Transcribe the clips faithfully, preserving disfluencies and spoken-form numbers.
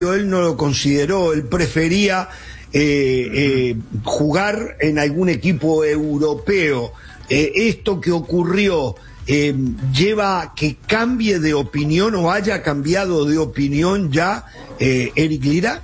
él no lo consideró, él prefería eh, eh, jugar en algún equipo europeo. Eh, esto que ocurrió eh, lleva a que cambie de opinión o haya cambiado de opinión ya eh, Eric Lira.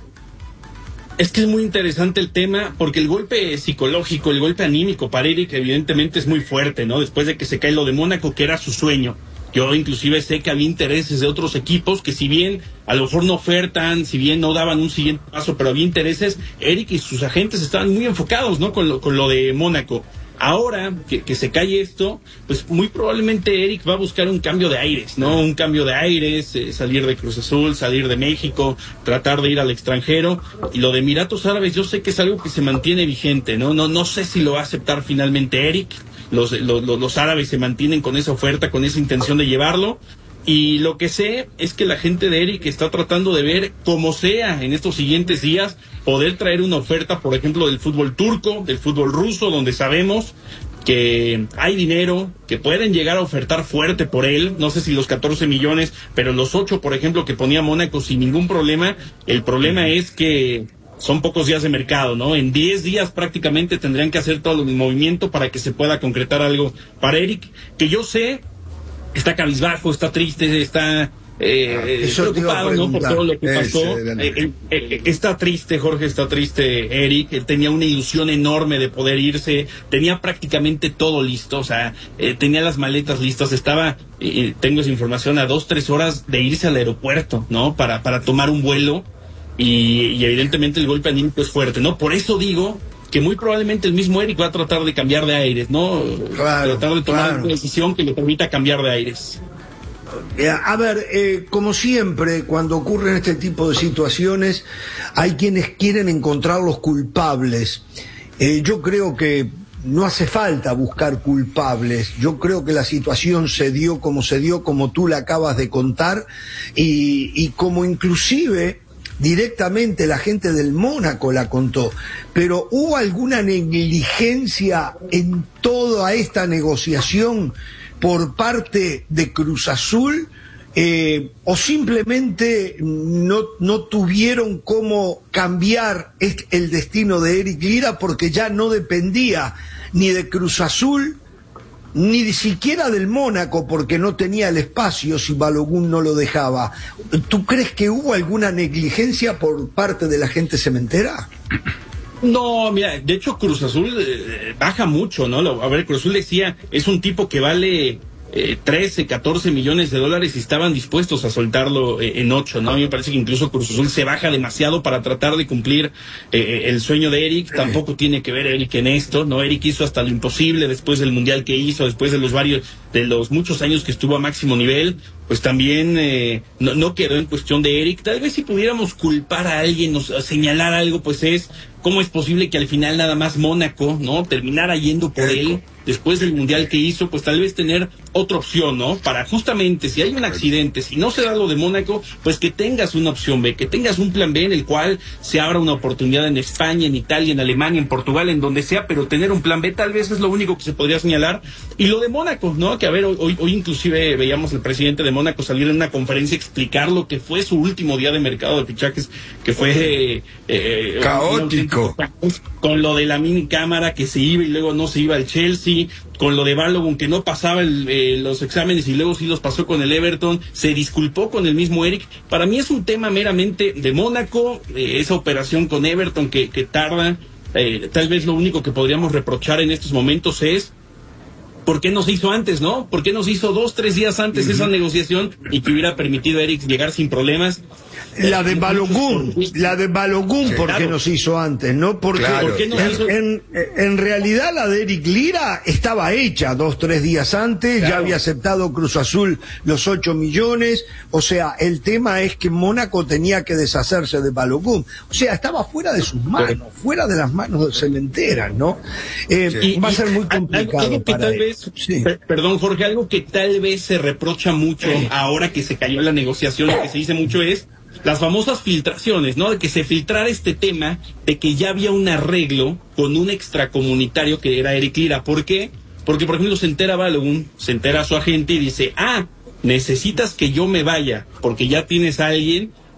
Es que es muy interesante el tema, porque el golpe psicológico, el golpe anímico para Eric evidentemente es muy fuerte, ¿no? Después de que se cae lo de Mónaco, que era su sueño. Yo inclusive sé que había intereses de otros equipos que, si bien a lo mejor no ofertan, si bien no daban un siguiente paso, pero había intereses, Eric y sus agentes estaban muy enfocados, ¿no? Con lo, con lo de Mónaco. Ahora que, que se cae esto, pues muy probablemente Eric va a buscar un cambio de aires, ¿no? Un cambio de aires, eh, salir de Cruz Azul, salir de México, tratar de ir al extranjero. Y lo de Emiratos Árabes, yo sé que es algo que se mantiene vigente, ¿no? No, no sé si lo va a aceptar finalmente Eric. Los, los, los árabes se mantienen con esa oferta, con esa intención de llevarlo. Y lo que sé es que la gente de Eric está tratando de ver, como sea, en estos siguientes días, poder traer una oferta, por ejemplo, del fútbol turco, del fútbol ruso, donde sabemos que hay dinero, que pueden llegar a ofertar fuerte por él. No sé si los catorce millones, pero los ocho, por ejemplo, que ponía Mónaco sin ningún problema. El problema es que son pocos días de mercado, ¿no? En diez días prácticamente tendrían que hacer todo el movimiento para que se pueda concretar algo para Eric, que yo sé está cabizbajo, está triste, está eh, preocupado, ¿no? Por todo lo que pasó. Eh, eh, eh, está triste, Jorge, está triste Eric. Él tenía una ilusión enorme de poder irse, tenía prácticamente todo listo, o sea, eh, tenía las maletas listas, estaba, eh, tengo esa información, a dos, tres horas de irse al aeropuerto, ¿no? Para, para tomar un vuelo, y, y evidentemente el golpe anímico es fuerte, ¿no? Por eso digo que muy probablemente el mismo Eric va a tratar de cambiar de aires, ¿no? Claro, tratar de tomar claro. una decisión que le permita cambiar de aires. A ver, eh, como siempre, cuando ocurren este tipo de situaciones, hay quienes quieren encontrar los culpables. Eh, yo creo que no hace falta buscar culpables. Yo creo que la situación se dio como se dio, como tú la acabas de contar, y, y como inclusive directamente la gente del Mónaco la contó. Pero ¿hubo alguna negligencia en toda esta negociación por parte de Cruz Azul, eh, o simplemente no, no tuvieron cómo cambiar el destino de Eric Lira porque ya no dependía ni de Cruz Azul ni siquiera del Mónaco, porque no tenía el espacio si Balogun no lo dejaba? ¿Tú crees que hubo alguna negligencia por parte de la gente cementera? No, mira, de hecho Cruz Azul eh, baja mucho, ¿no? A ver, Cruz Azul decía, es un tipo que vale eh, trece, catorce millones de dólares y estaban dispuestos a soltarlo eh, en ocho, ¿no? A mí me parece que incluso Cruz Azul se baja demasiado para tratar de cumplir eh, el sueño de Eric. Tampoco tiene que ver Eric en esto, ¿no? Eric hizo hasta lo imposible después del mundial que hizo, después de los varios, de los muchos años que estuvo a máximo nivel. Pues también eh, no, no quedó en cuestión de Eric. Tal vez si pudiéramos culpar a alguien o señalar algo, pues es cómo es posible que al final nada más Mónaco, ¿no? Terminara yendo por él después del mundial que hizo. Pues tal vez tener otra opción, ¿no? Para justamente, si hay un accidente, si no se da lo de Mónaco, pues que tengas una opción B, que tengas un plan B en el cual se abra una oportunidad en España, en Italia, en Alemania, en Portugal, en donde sea, pero tener un plan B tal vez es lo único que se podría señalar. Y lo de Mónaco, ¿no? Que a ver, hoy, hoy inclusive veíamos al presidente de Mónaco salir en una conferencia a explicar lo que fue su último día de mercado de fichajes, que fue eh, eh, caótico, con lo de la mini cámara que se iba y luego no se iba al Chelsea, con lo de Balogun que no pasaba el, eh, los exámenes y luego sí los pasó con el Everton, se disculpó con el mismo Eric. Para mí es un tema meramente de Mónaco, eh, esa operación con Everton que, que tarda. Eh, tal vez lo único que podríamos reprochar en estos momentos es ¿por qué no se hizo antes, no? ¿Por qué no se hizo dos, tres días antes uh-huh. esa negociación y que hubiera permitido a Eric llegar sin problemas? La de Balogun, la de Balogun, sí, ¿por qué claro. no se hizo antes, no? Porque Claro, ¿por qué no en, se hizo? en, en realidad la de Eric Lira estaba hecha dos, tres días antes, Claro. ya había aceptado Cruz Azul los ocho millones, o sea, el tema es que Mónaco tenía que deshacerse de Balogun, o sea, estaba fuera de sus manos, Pero, fuera de las manos de Cementeras, ¿no? Eh, y, va y, a ser muy complicado algo que para tal él. vez, Sí. per, perdón Jorge, algo que tal vez se reprocha mucho ahora que se cayó la negociación, lo que se dice mucho es las famosas filtraciones, ¿no? De que se filtrara este tema de que ya había un arreglo con un extracomunitario que era Eric Lira. ¿Por qué? Porque, por ejemplo, se entera Balogun, se entera su agente y dice, ah, necesitas que yo me vaya porque ya tienes a alguien.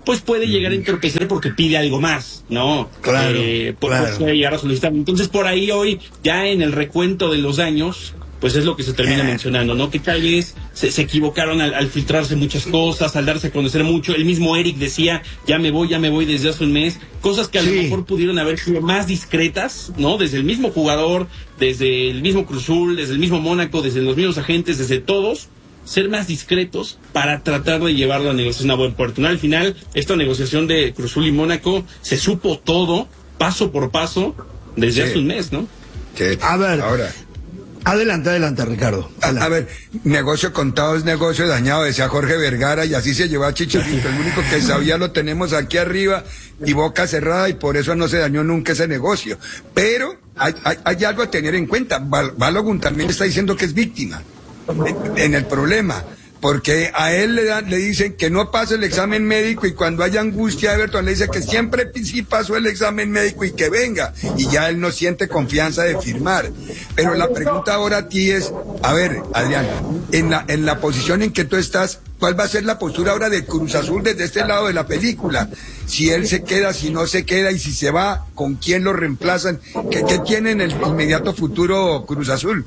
pues puede llegar a entorpecer porque pide algo más, ¿no? Claro, eh, pues, claro. puede llegar a solicitar. Entonces, por ahí hoy, ya en el recuento de los años, pues es lo que se termina mencionando, ¿no? Que tal vez se, se equivocaron al, al filtrarse muchas cosas, al darse a conocer mucho. El mismo Eric decía, ya me voy, ya me voy desde hace un mes. Cosas que a sí. lo mejor pudieron haber sido más discretas, ¿no? Desde el mismo jugador, desde el mismo Cruz Azul, desde el mismo Mónaco, desde los mismos agentes, desde todos, ser más discretos para tratar de llevar la negociación a buen puerto, ¿no? Al final, esta negociación de Cruz Azul y Mónaco se supo todo, paso por paso, desde sí. hace un mes, ¿no? Sí. A ver, ahora... Adelante, adelante, Ricardo. Adelante. A, a ver, negocio contado es negocio dañado, decía Jorge Vergara, y así se llevó a Chicharito. El único que sabía lo tenemos aquí arriba y boca cerrada, y por eso no se dañó nunca ese negocio. Pero hay, hay, hay algo a tener en cuenta. Bal, Balogun también está diciendo que es víctima en, en el problema. Porque a él le dan, le dicen que no pase el examen médico, y cuando hay angustia, Everton le dice que siempre sí pasó el examen médico y que venga, y ya él no siente confianza de firmar. Pero la pregunta ahora a ti es, a ver, Adrián, en la, en la posición en que tú estás, ¿cuál va a ser la postura ahora de Cruz Azul desde este lado de la película? Si él se queda, si no se queda, y si se va, ¿con quién lo reemplazan? ¿Qué, qué tiene en el inmediato futuro Cruz Azul?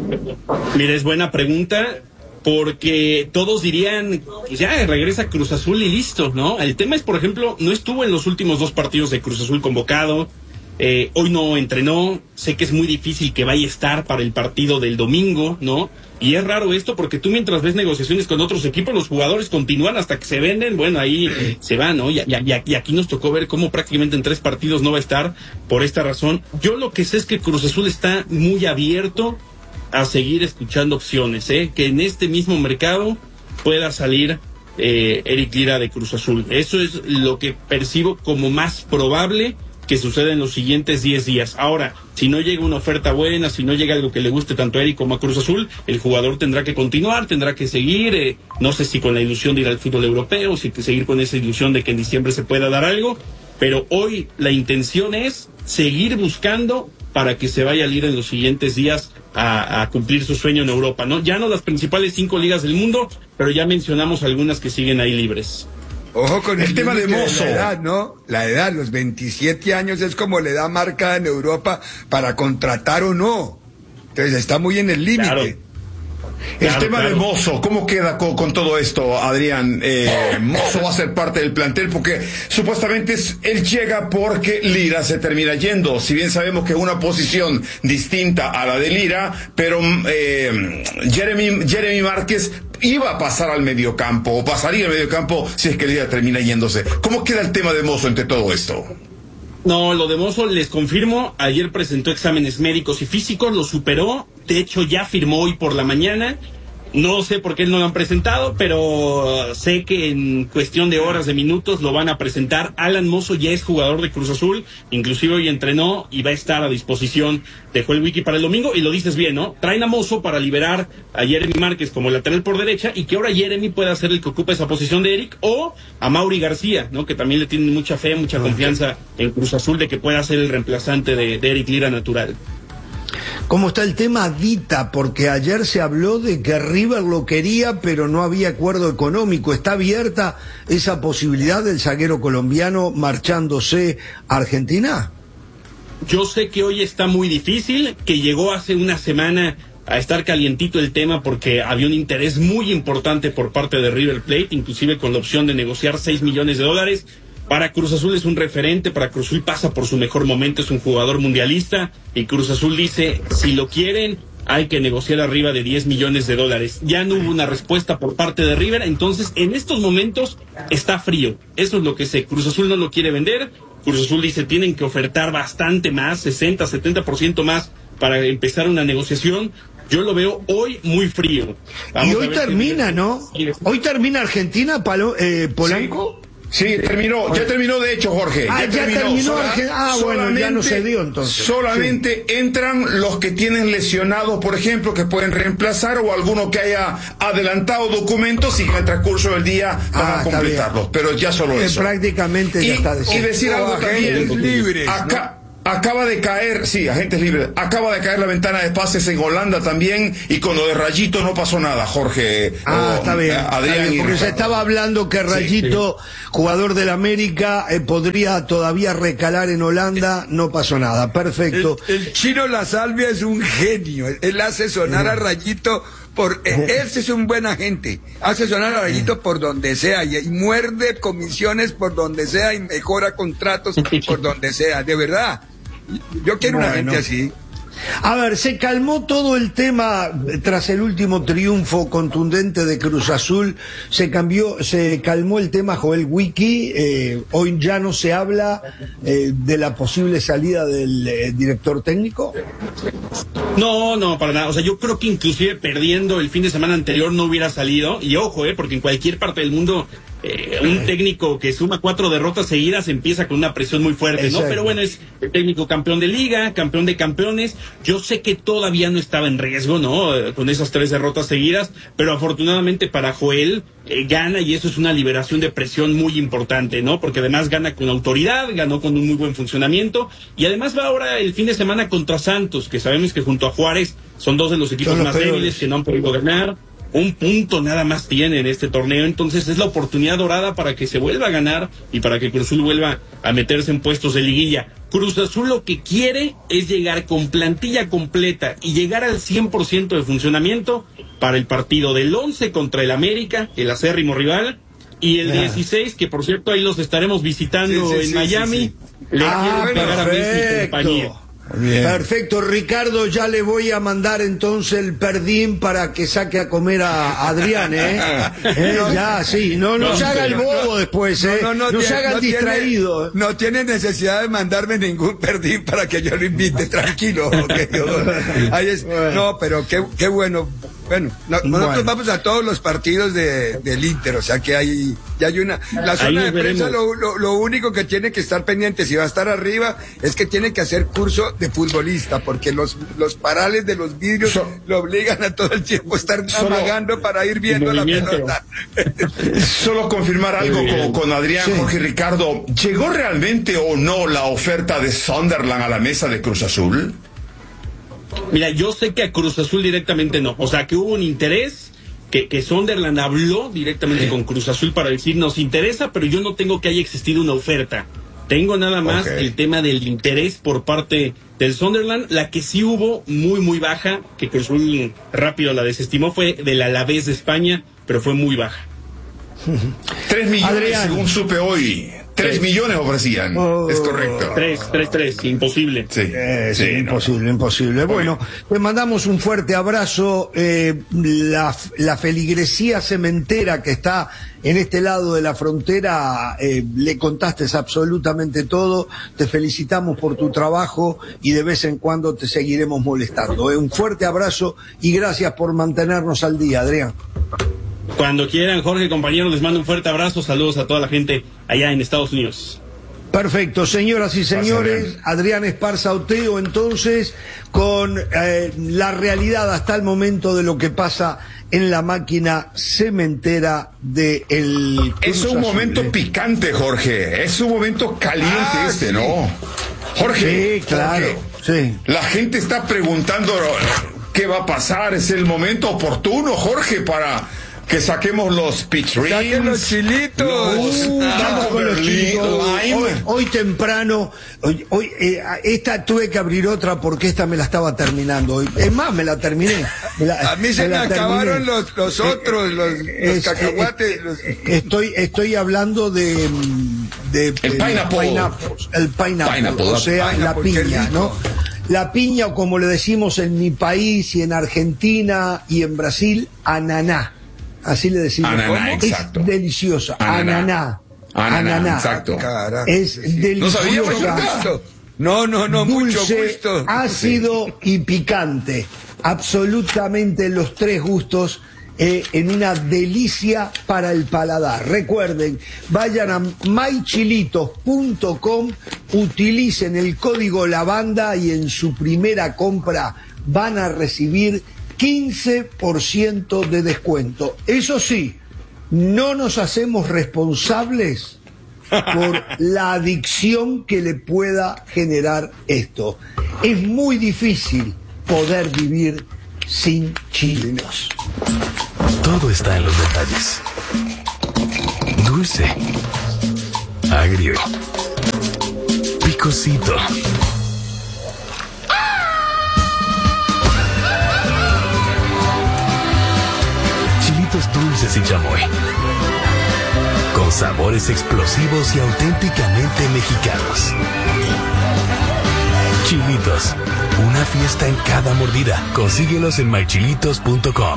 Mira, es buena pregunta. Porque todos dirían, ya regresa Cruz Azul y listo, ¿no? El tema es, por ejemplo, no estuvo en los últimos dos partidos de Cruz Azul convocado, eh, hoy no entrenó, sé que es muy difícil que vaya a estar para el partido del domingo, ¿no? Y es raro esto porque tú mientras ves negociaciones con otros equipos, los jugadores continúan hasta que se venden, bueno, ahí se van, ¿no? Y, y, y aquí nos tocó ver cómo prácticamente en tres partidos no va a estar por esta razón. Yo lo que sé es que Cruz Azul está muy abierto a seguir escuchando opciones, ¿eh? Que en este mismo mercado pueda salir eh, Eric Lira de Cruz Azul. Eso es lo que percibo como más probable que suceda en los siguientes diez días. Ahora, si no llega una oferta buena, si no llega algo que le guste tanto a Eric como a Cruz Azul, el jugador tendrá que continuar, tendrá que seguir, eh, no sé si con la ilusión de ir al fútbol europeo, si seguir con esa ilusión de que en diciembre se pueda dar algo, pero hoy la intención es seguir buscando para que se vaya a ir en los siguientes días a, a cumplir su sueño en Europa, ¿no? Ya no las principales cinco ligas del mundo, pero ya mencionamos algunas que siguen ahí libres. Ojo con el, el tema de Mozo. La edad, ¿no? La edad, los veintisiete años es como la edad marcada en Europa para contratar o no. Entonces está muy en el límite. Claro. El Claro, tema claro. de Mozo, ¿cómo queda con, con todo esto, Adrián? Eh, Mozo va a ser parte del plantel porque supuestamente es, él llega porque Lira se termina yendo. Si bien sabemos que es una posición distinta a la de Lira, pero eh, Jeremy, Jeremy Márquez iba a pasar al mediocampo, o pasaría al mediocampo si es que Lira termina yéndose. ¿Cómo queda el tema de Mozo entre todo esto? No, lo de Mozo, les confirmo, ayer presentó exámenes médicos y físicos, lo superó, de hecho ya firmó hoy por la mañana, no sé por qué no lo han presentado, pero sé que en cuestión de horas, de minutos, lo van a presentar. Alan Mozo ya es jugador de Cruz Azul, inclusive hoy entrenó y va a estar a disposición, dejó el wiki para el domingo, y lo dices bien, ¿no? Traen a Mozo para liberar a Jeremy Márquez como lateral por derecha, y que ahora Jeremy pueda ser el que ocupe esa posición de Eric, o a Mauri García, ¿no? Que también le tienen mucha fe, mucha confianza en Cruz Azul de que pueda ser el reemplazante de, de Eric Lira natural. ¿Cómo está el tema Dita? Porque ayer se habló de que River lo quería, pero no había acuerdo económico. ¿Está abierta esa posibilidad del zaguero colombiano marchándose a Argentina? Yo sé que hoy está muy difícil, que llegó hace una semana a estar calientito el tema porque había un interés muy importante por parte de River Plate, inclusive con la opción de negociar seis millones de dólares. Para Cruz Azul es un referente, para Cruz Azul pasa por su mejor momento, es un jugador mundialista, y Cruz Azul dice, si lo quieren, hay que negociar arriba de diez millones de dólares. Ya no hubo una respuesta por parte de River, entonces en estos momentos está frío. Eso es lo que sé, Cruz Azul no lo quiere vender, Cruz Azul dice, tienen que ofertar bastante más, sesenta, setenta por ciento más para empezar una negociación. Yo lo veo hoy muy frío. Vamos y hoy termina, que... ¿no? Hoy termina Argentina, Palo, eh, Polanco. Sí. Sí, terminó, ya terminó de hecho, Jorge. Ah, ya, ya terminó. terminó Sola, ah, bueno, ya no se dio entonces. Solamente sí. Entran los que tienen lesionados, por ejemplo, que pueden reemplazar, o alguno que haya adelantado documentos y que en el transcurso del día van ah, a completarlos. Pero ya solo eh, eso. Prácticamente y, ya está decidido. Y decir algo también, libres, acá... ¿no? Acaba de caer, sí, agentes libres, acaba de caer la ventana de pases en Holanda también, y con lo de Rayito no pasó nada, Jorge. Ah, o, está bien, Adrián, está bien, porque se estaba hablando que Rayito, sí, sí. jugador del América, eh, podría todavía recalar en Holanda, no pasó nada, perfecto. El, el Chino La Salvia es un genio, él hace sonar a Rayito por, él es un buen agente, hace sonar a Rayito por donde sea, y, y muerde comisiones por donde sea, y mejora contratos por donde sea, de verdad. Yo quiero bueno. una gente así. A ver, se calmó todo el tema tras el último triunfo contundente de Cruz Azul, se cambió, se calmó el tema Joel Wiki, eh, hoy ya no se habla eh, de la posible salida del eh, director técnico. No, no, para nada, o sea, yo creo que inclusive perdiendo el fin de semana anterior no hubiera salido, y ojo, eh, porque en cualquier parte del mundo eh, un técnico que suma cuatro derrotas seguidas empieza con una presión muy fuerte, Exacto. ¿no? Pero bueno, es el técnico campeón de liga, campeón de campeones. Yo sé que todavía no estaba en riesgo, ¿no? Eh, con esas tres derrotas seguidas, pero afortunadamente para Joel eh, gana, y eso es una liberación de presión muy importante, ¿no? Porque además gana con autoridad, ganó con un muy buen funcionamiento, y además va ahora el fin de semana contra Santos, que sabemos que junto a Juárez son dos de los equipos los más peores. débiles que no han podido ganar. Un punto nada más tiene en este torneo, entonces es la oportunidad dorada para que se vuelva a ganar y para que Cruz Azul vuelva a meterse en puestos de liguilla. Cruz Azul lo que quiere es llegar con plantilla completa y llegar al cien por ciento de funcionamiento para el partido del once contra el América, el acérrimo rival, y el dieciséis, que por cierto ahí los estaremos visitando sí, sí, en sí, Miami, sí, sí. le ah, quieren pagar a Messi y compañía. Bien. Perfecto, Ricardo, ya le voy a mandar entonces el perdín para que saque a comer a Adrián, ¿eh? ¿Eh? Ya, sí, no, no, no se haga el bobo después, ¿eh? No, no, no, no se haga el distraído. Tiene, no tiene necesidad de mandarme ningún perdín para que yo lo invite, tranquilo. Okay, yo, ahí es, bueno. No, pero qué, qué bueno. Bueno, no, bueno, nosotros vamos a todos los partidos de, del Inter, o sea que hay, ya hay una, la zona de prensa lo, lo, lo único que tiene que estar pendiente, si va a estar arriba, es que tiene que hacer curso de futbolista, porque los, los parales de los vidrios so, lo obligan a todo el tiempo a estar solo, amagando para ir viendo la pelota. Solo confirmar algo con, con Adrián, sí. Jorge y Ricardo, ¿llegó realmente o no la oferta de Sunderland a la mesa de Cruz Azul? Mira, yo sé que a Cruz Azul directamente no, o sea que hubo un interés, que, que Sunderland habló directamente con Cruz Azul para decir nos interesa, pero yo no tengo que haya existido una oferta, tengo nada más okay. el tema del interés por parte del Sunderland. La que sí hubo muy muy baja, que Cruz Azul rápido la desestimó, fue del Alavés de España, pero fue muy baja. Tres millones Adrián. Según supe hoy. Tres, tres millones ofrecían, oh, es correcto. Tres, tres, tres, imposible. Sí, eh, sí, sí imposible, no. imposible. Bueno, te mandamos un fuerte abrazo. Eh, la, la feligresía cementera que está en este lado de la frontera, eh, le contaste absolutamente todo. Te felicitamos por tu trabajo y de vez en cuando te seguiremos molestando. Eh, un fuerte abrazo y gracias por mantenernos al día, Adrián. Cuando quieran, Jorge, compañeros, les mando un fuerte abrazo, saludos a toda la gente allá en Estados Unidos. Perfecto, señoras y señores, Adrián Esparza Oteo, entonces, con eh, la realidad hasta el momento de lo que pasa en la máquina cementera de el Es un Azul, momento eh. picante, Jorge, es un momento caliente ah, este, sí. ¿no? Jorge, sí, claro, Jorge, sí. La gente está preguntando qué va a pasar, es el momento oportuno, Jorge, para que saquemos los pitch rings. Saquen los chilitos. Los, uh, vamos con los chilitos. Hoy, hoy temprano, hoy, hoy eh, esta tuve que abrir otra porque esta me la estaba terminando. Es más, me la terminé. Me la, a mí se me, me acabaron los, los otros, eh, los, es, los cacahuates. Eh, los... Estoy, estoy hablando de, de el pineapple. pineapple. El pineapple, pineapple o sea, pineapple, la piña, ¿no? La piña, o como le decimos en mi país y en Argentina y en Brasil, ananá. Así le decimos. Ananá, es exacto. deliciosa. Ananá. Ananá. Ananá. Exacto. Es deliciosa. No, no, no, dulce, mucho gusto. Ácido sí. y picante. Absolutamente los tres gustos eh, en una delicia para el paladar. Recuerden, vayan a my chilitos punto com, utilicen el código lavanda y en su primera compra van a recibir quince por ciento de descuento. Eso sí, no nos hacemos responsables por la adicción que le pueda generar esto. Es muy difícil poder vivir sin chilitos. Todo está en los detalles. Dulce, agrio, picosito. Chilitos dulces y chamoy. Con sabores explosivos y auténticamente mexicanos. Chilitos, una fiesta en cada mordida. Consíguelos en my chilitos punto com.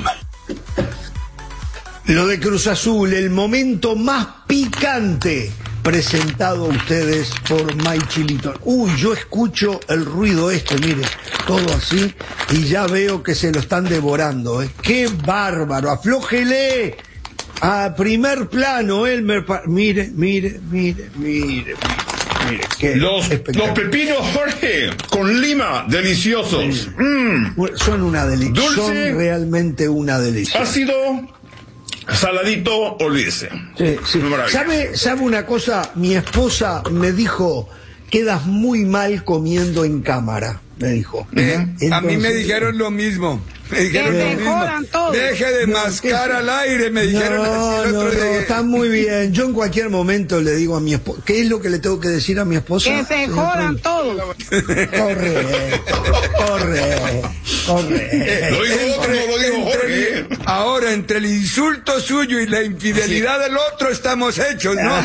Lo de Cruz Azul, el momento más picante, presentado a ustedes por My Chilitos. Uy, yo escucho el ruido este, mire, todo así, y ya veo que se lo están devorando, ¿eh? ¡Qué bárbaro! ¡Aflójele! A primer plano, Elmer, pa- mire, mire, mire, mire, mire, qué Los, los pepinos, Jorge, con lima, deliciosos. Sí. Mm. Son una delicia, Dulce. son realmente una delicia. Ácido, saladito, olvídese. Sí, sí. Maravilla. ¿Sabe, ¿Sabe una cosa? Mi esposa me dijo, quedas muy mal comiendo en cámara, me dijo. Eh, a mí me Entonces, dijeron lo mismo. Me dijeron Que lo te mismo. jodan todo. Deje de No, mascar que- al aire, me dijeron No, así el no, otro no, día. está muy bien. Yo en cualquier momento le digo a mi esposa, ¿qué es lo que le tengo que decir a mi esposa? Que se Señor jodan Trump? todos. Corre, corre, corre. Lo dijo otro, lo dijo Jorge. Entre- ahora, entre el insulto suyo y la infidelidad del otro estamos hechos, ¿no?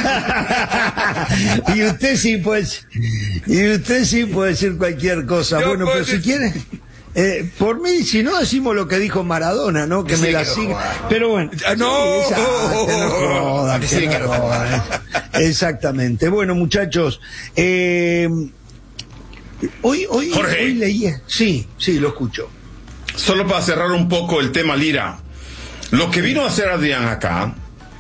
Y usted sí puede, y usted sí puede decir cualquier cosa. Yo Bueno, puedo pero si decir- quiere, eh, por mí, si no decimos lo que dijo Maradona, ¿no? Que Sí, me la que siga. joda. Pero bueno. Ah, no. Sí, exacto, que no joda, que Sí, no que no joda. Exactamente. Bueno, muchachos, eh, hoy, hoy, Jorge. hoy leí. Sí, sí, lo escucho. Solo para cerrar un poco el tema Lira. Lo que vino a hacer Adrián acá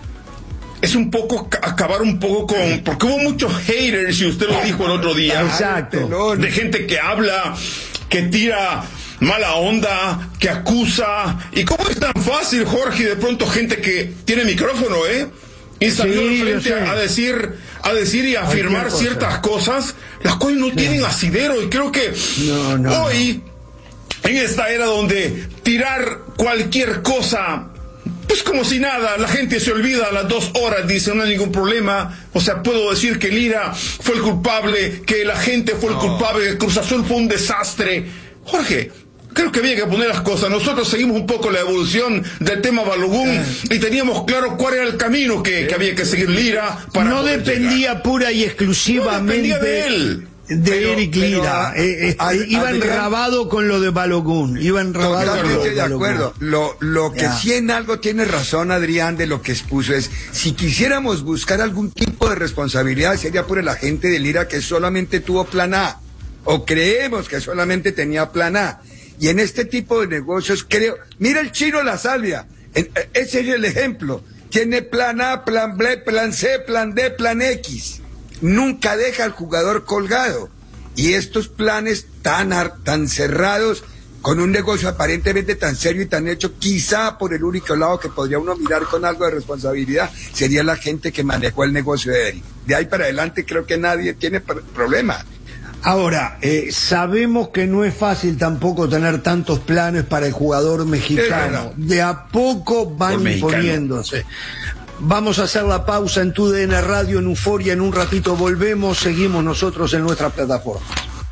es un poco ca- acabar un poco con, porque hubo muchos haters, y usted lo dijo el otro día, Exacto. de gente que habla, que tira mala onda, que acusa. ¿Y cómo es tan fácil, Jorge, de pronto gente que tiene micrófono, eh? Y salió Sí, al yo frente sé. a decir, a decir y a afirmar cosa. ciertas cosas, las cuales no tienen asidero, y creo que No, no. hoy, en esta era donde tirar cualquier cosa, pues como si nada, la gente se olvida a las dos horas, dice, no hay ningún problema. O sea, puedo decir que Lira fue el culpable, que la gente fue el culpable, que Cruz Azul fue un desastre. Jorge, creo que había que poner las cosas. Nosotros seguimos un poco la evolución del tema Balogun y teníamos claro cuál era el camino que, que había que seguir Lira para No poder dependía llegar. pura y No exclusivamente dependía de él. de Pero- Eric pero, Lira. ah, Eh, este, Ad- iba Adrián- enrabado con lo de Balogun. Iba enrabado con lo Totalmente de de Balogun. acuerdo. Lo, lo que Ya. sí en algo tiene razón Adrián de lo que expuso es, si quisiéramos buscar algún tipo de responsabilidad, sería por la gente de Lira que solamente tuvo plan A, o creemos que solamente tenía plan A. Y en este tipo de negocios creo, mira el chino La Salvia, en- ese es el ejemplo, tiene plan A, plan B, plan C, plan D, plan X. Nunca deja al jugador colgado. Y estos planes tan, ar- tan cerrados, con un negocio aparentemente tan serio y tan hecho, quizá por el único lado que podría uno mirar con algo de responsabilidad, sería la gente que manejó el negocio de Eric. De ahí para adelante creo que nadie tiene pr- problema. Ahora, eh, sabemos que no es fácil tampoco tener tantos planes para el jugador Es mexicano. verdad. De a poco van Por mexicano. imponiéndose. Vamos a hacer la pausa en tu D N Radio, en Euforia. En un ratito volvemos. Seguimos nosotros en nuestra plataforma.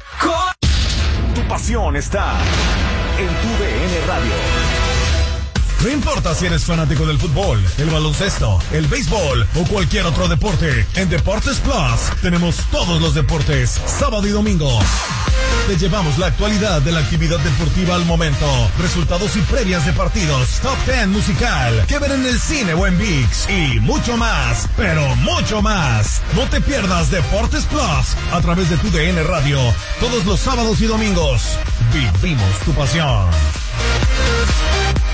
Tu pasión está en tu D N Radio. No importa si eres fanático del fútbol, el baloncesto, el béisbol o cualquier otro deporte, en Deportes Plus tenemos todos los deportes, sábado y domingo. Te llevamos la actualidad de la actividad deportiva al momento, resultados y previas de partidos, top diez musical, que ver en el cine o en ViX y mucho más, pero mucho más. No te pierdas Deportes Plus a través de tu D N Radio, todos los sábados y domingos. Vivimos tu pasión.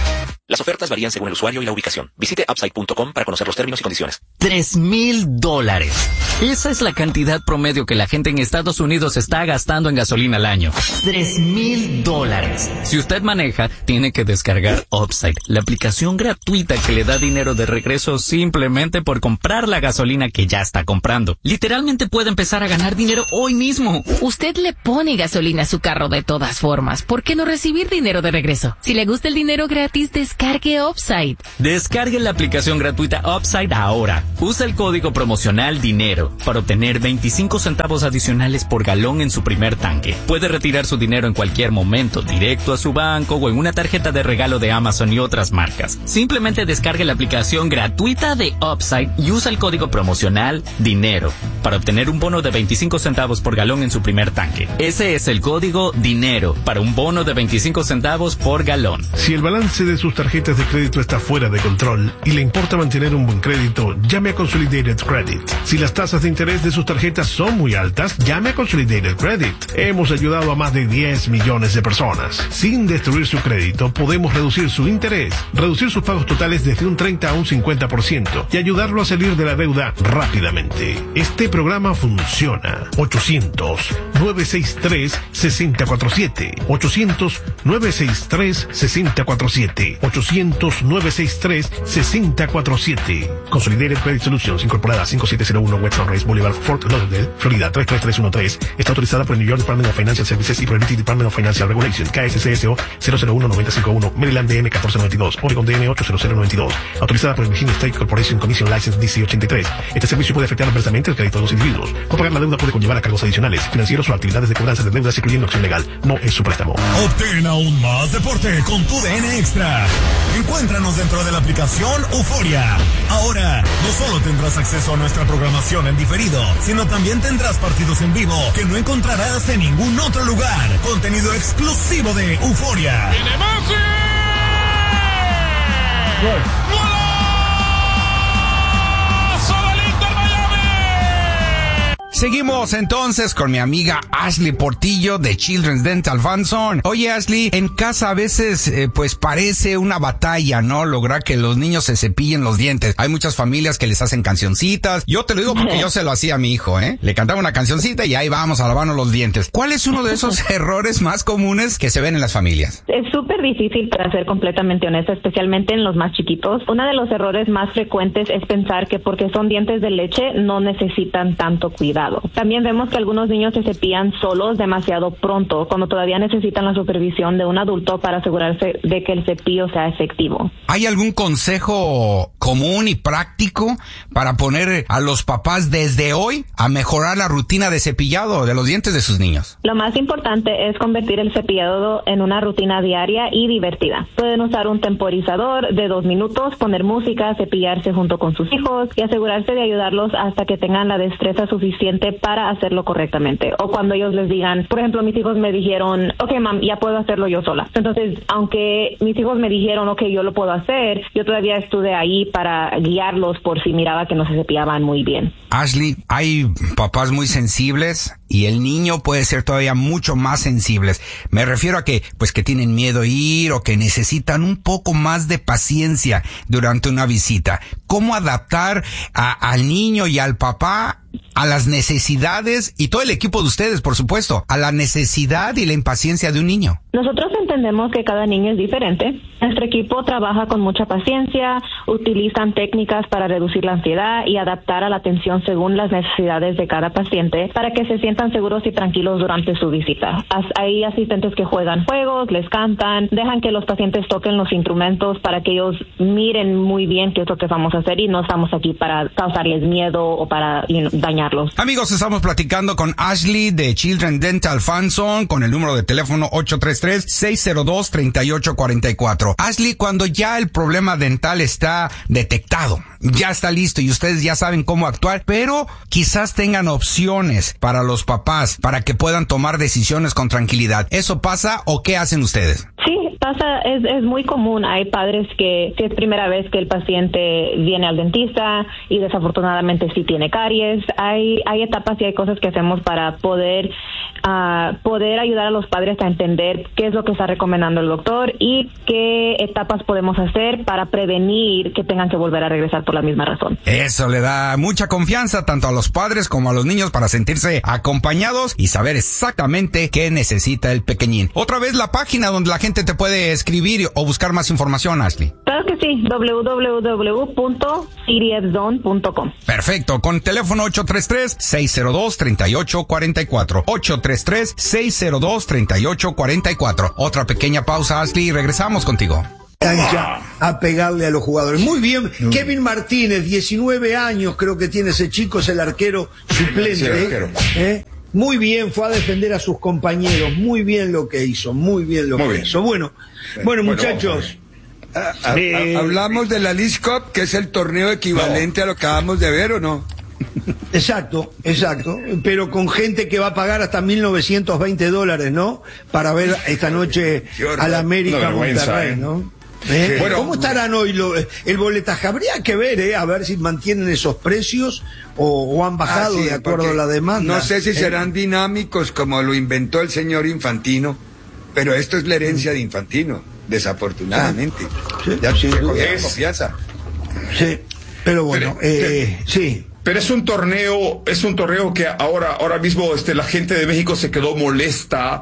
Las ofertas varían según el usuario y la ubicación. Visite upside punto com para conocer los términos y condiciones. Tres mil dólares. Esa es la cantidad promedio que la gente en Estados Unidos está gastando en gasolina al año. Tres mil dólares. Si usted maneja, tiene que descargar Upside, la aplicación gratuita que le da dinero de regreso simplemente por comprar la gasolina que ya está comprando. Literalmente puede empezar a ganar dinero hoy mismo. Usted le pone gasolina a su carro de todas formas. ¿Por qué no recibir dinero de regreso? Si le gusta el dinero gratis, descargue Upside. Descargue la aplicación gratuita Upside ahora. Usa el código promocional DINERO para obtener veinticinco centavos adicionales por galón en su primer tanque. Puede retirar su dinero en cualquier momento, directo a su banco o en una tarjeta de regalo de Amazon y otras marcas. Simplemente descargue la aplicación gratuita de Upside y usa el código promocional DINERO para obtener un bono de veinticinco centavos por galón en su primer tanque. Ese es el código DINERO para un bono de veinticinco centavos por galón. Si el balance de sus tarjetas de crédito está fuera de control y le importa mantener un buen crédito, llame a Consolidated Credit. Si las tasas de interés de sus tarjetas son muy altas, llame a Consolidated Credit. Hemos ayudado a más de diez millones de personas. Sin destruir su crédito, podemos reducir su interés, reducir sus pagos totales desde un treinta a un cincuenta por ciento y ayudarlo a salir de la deuda rápidamente. Este programa funciona. ochocientos, nueve seis tres, seis cero cuatro siete. ochocientos, nueve seis tres, seis cero cuatro siete. ochocientos, nueve seis tres, seis cero cuatro siete. Consolidated Credit Solutions, incorporada cinco siete cero uno West Sunrise Boulevard, Fort Lauderdale, Florida tres tres tres uno tres. Está autorizada por el New York Department of Financial Services y por el Department of Financial Regulation, K S C S O cero cero uno nueve cinco uno, Maryland D M catorce noventa y dos, Oregon D M ocho cero cero noventa y dos. Autorizada por el Virginia State Corporation Commission License D C ochenta y tres. Este servicio puede afectar adversamente el crédito de los individuos. No pagar la deuda puede conllevar a cargos adicionales, financieros o actividades de cobranza de deudas, incluyendo acción legal. No es su préstamo. Obtén aún más deporte con tu D N Extra. Encuéntranos dentro de la aplicación Euforia. Ahora, no solo tendrás acceso a nuestra programación en diferido, sino también tendrás partidos en vivo que no encontrarás en ningún otro lugar. Contenido exclusivo de Euforia. Seguimos entonces con mi amiga Ashley Portillo de Children's Dental Fund Zone. Oye, Ashley, en casa a veces eh, pues parece una batalla, ¿no? Lograr que los niños se cepillen los dientes. Hay muchas familias que les hacen cancioncitas. Yo te lo digo porque yo se lo hacía a mi hijo, ¿eh? Le cantaba una cancioncita y ahí vamos a lavarnos los dientes. ¿Cuál es uno de esos errores más comunes que se ven en las familias? Es súper difícil, para ser completamente honesta, especialmente en los más chiquitos. Uno de los errores más frecuentes es pensar que porque son dientes de leche no necesitan tanto cuidado. También vemos que algunos niños se cepillan solos demasiado pronto, cuando todavía necesitan la supervisión de un adulto para asegurarse de que el cepillo sea efectivo. ¿Hay algún consejo común y práctico para poner a los papás desde hoy a mejorar la rutina de cepillado de los dientes de sus niños? Lo más importante es convertir el cepillado en una rutina diaria y divertida. Pueden usar un temporizador de dos minutos, poner música, cepillarse junto con sus hijos y asegurarse de ayudarlos hasta que tengan la destreza suficiente para hacerlo correctamente. O cuando ellos les digan, por ejemplo, mis hijos me dijeron, ok, mam, ya puedo hacerlo yo sola. Entonces, aunque mis hijos me dijeron, ok, yo lo puedo hacer, yo todavía estuve ahí para guiarlos por si miraba que no se cepillaban muy bien. Ashley, hay papás muy sensibles y el niño puede ser todavía mucho más sensibles. Me refiero a que, pues, que tienen miedo a ir o que necesitan un poco más de paciencia durante una visita. ¿Cómo adaptar a, al niño y al papá a las necesidades, y todo el equipo de ustedes, por supuesto, a la necesidad y la impaciencia de un niño? Nosotros entendemos que cada niño es diferente. Nuestro equipo trabaja con mucha paciencia, utilizan técnicas para reducir la ansiedad y adaptar a la atención según las necesidades de cada paciente para que se sientan seguros y tranquilos durante su visita. Hay asistentes que juegan juegos, les cantan, dejan que los pacientes toquen los instrumentos para que ellos miren muy bien qué es lo que vamos a hacer y no estamos aquí para causarles miedo o para you know, dañarlos. Amigos, estamos platicando con Ashley de Children's Dental Fund Zone con el número de teléfono ocho tres tres, seis cero dos, tres ocho cuatro cuatro. Ashley, cuando ya el problema dental está detectado, ya está listo y ustedes ya saben cómo actuar, pero quizás tengan opciones para los papás para que puedan tomar decisiones con tranquilidad. ¿Eso pasa o qué hacen ustedes? Sí, Pasa, es, es muy común. Hay padres que, si es primera vez que el paciente viene al dentista y desafortunadamente sí tiene caries, hay, hay etapas y hay cosas que hacemos para poder, uh, poder ayudar a los padres a entender qué es lo que está recomendando el doctor y qué etapas podemos hacer para prevenir que tengan que volver a regresar por la misma razón. Eso le da mucha confianza tanto a los padres como a los niños para sentirse acompañados y saber exactamente qué necesita el pequeñín. Otra vez la página donde la gente te puede escribir o buscar más información, Ashley. Claro que sí, doble u doble u doble u punto c d f zone punto com. Perfecto, con teléfono ocho tres tres, seis cero dos, tres ocho cuatro cuatro, ocho tres tres, seis cero dos, tres ocho cuatro cuatro. Otra pequeña pausa, Ashley, y regresamos contigo. Cancha a pegarle a los jugadores. Muy bien, no. Kevin Martínez, diecinueve años creo que tiene ese chico, es el arquero suplente. Sí, el arquero. ¿Eh? Muy bien, fue a defender a sus compañeros, muy bien lo que hizo, muy bien lo muy que bien. hizo. Bueno, bueno, bueno muchachos. A, a, eh, ¿Hablamos de la Leagues Cup, que es el torneo equivalente no. a lo que acabamos de ver o no? Exacto, exacto, pero con gente que va a pagar hasta mil novecientos veinte dólares, ¿no? Para ver esta noche al América Monterrey, ¿no? ¿Eh? Bueno, ¿cómo estarán hoy lo, el boletaje? Habría que ver, ¿eh? A ver si mantienen esos precios o, o han bajado ah, sí, de acuerdo a la demanda. No sé si serán ¿Eh? dinámicos como lo inventó el señor Infantino, pero esto es la herencia de Infantino, desafortunadamente. Sí, ya sí, es confianza. Sí, pero bueno, pero, eh, que, sí. Pero es un torneo, es un torneo que ahora, ahora mismo este, la gente de México se quedó molesta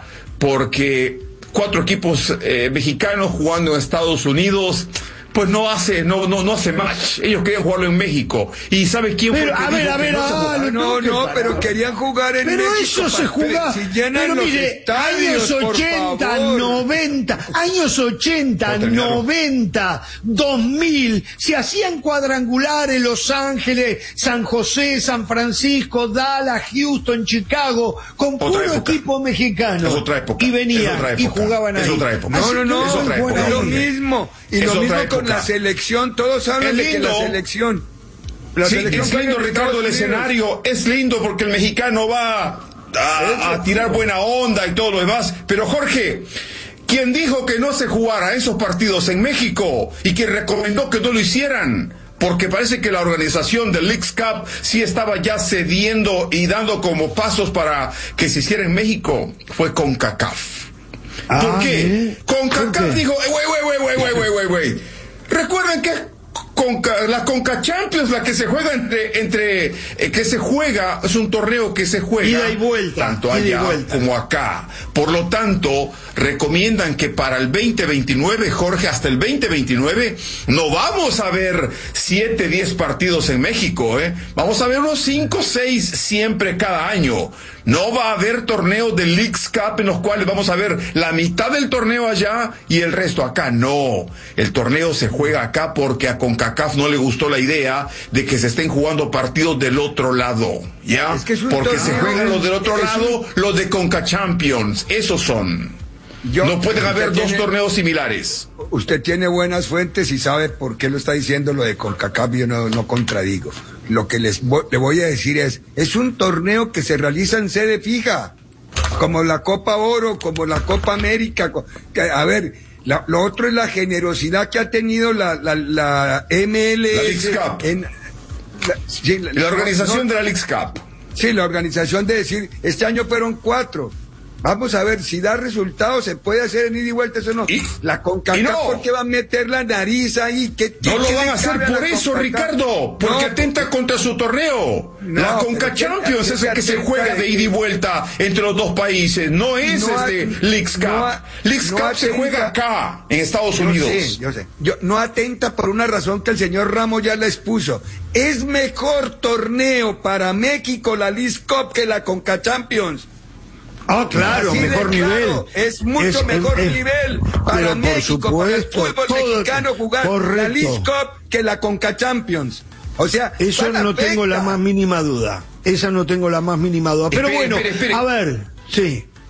porque cuatro equipos eh, mexicanos jugando en Estados Unidos, pues no hace, no, no, no hace match. Ellos querían jugarlo en México. ¿Y sabes quién pero, fue? A ver, a ver, a ver, no, no, no, pero querían jugar en pero México. Pero eso se jugaba. Si pero mire, estadios, años ochenta, noventa, años ochenta, noventa, dos mil, se hacían cuadrangulares Los Ángeles, San José, San Francisco, Dallas, Houston, Chicago, con otra puro época. Equipo mexicano. Es otra época. Y venían y jugaban ahí. Es otra época. No, no, no, es otra época. Es lo mismo. Y es lo mismo época. con la selección, todos hablan de que la selección. La sí, selección es lindo, Ricardo, el escenario, es lindo porque el mexicano va a, a tirar buena onda y todo lo demás. Pero Jorge, quien dijo que no se jugara esos partidos en México y quien recomendó que no lo hicieran, porque parece que la organización del Leagues Cup sí estaba ya cediendo y dando como pasos para que se hiciera en México, fue CONCACAF. ¿Por ah, qué? ¿eh? CONCACAF dijo, wey, wey, wey, wey, wey, wey, wey. Recuerden que Conca, la Conca Champions, la que se juega entre, entre eh, que se juega, es un torneo que se juega ida y vuelta, tanto allá como acá. Por lo tanto, recomiendan que para el veinte veintinueve, Jorge, hasta el veinte veintinueve, no vamos a ver siete, diez partidos en México, ¿eh? Vamos a ver unos cinco, seis siempre cada año. No va a haber torneos de Leagues Cup en los cuales vamos a ver la mitad del torneo allá y el resto acá. No, el torneo se juega acá porque a CONCACAF no le gustó la idea de que se estén jugando partidos del otro lado, ¿ya? Es que es porque torneo, se juegan los del otro lado, un... los de CONCA Champions, esos son. Yo, no pueden haber tiene, dos torneos similares. Usted tiene buenas fuentes y sabe por qué lo está diciendo lo de CONCACAF, yo no, no contradigo. Lo que les vo- le voy a decir es, es un torneo que se realiza en sede fija, como la Copa Oro, como la Copa América. Que, a ver, la, lo otro es la generosidad que ha tenido la, la, la M L S. La Leagues Cup. En, la, sí, la, la organización no, de la Leagues Cup. Sí, la organización de decir, este año fueron cuatro. Vamos a ver, si da resultados, se puede hacer en ida y vuelta, eso no. ¿Y? La CONCACAF, no. ¿por qué va a meter la nariz ahí? ¿Qué, no qué lo van a hacer por eso, CONCACAF? Ricardo, porque no, atenta contra su torneo. No, la CONCA Champions es el que se juega de ida y vuelta entre los dos países, no es no este a, Leagues Cup. No Leagues no Cup atenta, se juega acá, en Estados yo Unidos. Sé, yo sé, yo, no atenta por una razón que el señor Ramos ya la expuso. Es mejor torneo para México la Leagues Cup que la CONCA Champions. Ah, claro, así mejor claro, nivel. Es mucho es, mejor es, nivel para México, supuesto, para el fútbol todo, mexicano jugar correcto. La Leagues Cup que la CONCA Champions. O sea, eso no peca. tengo la más mínima duda. Esa no tengo la más mínima duda. Pero espere, bueno, espere, espere. a ver, sí.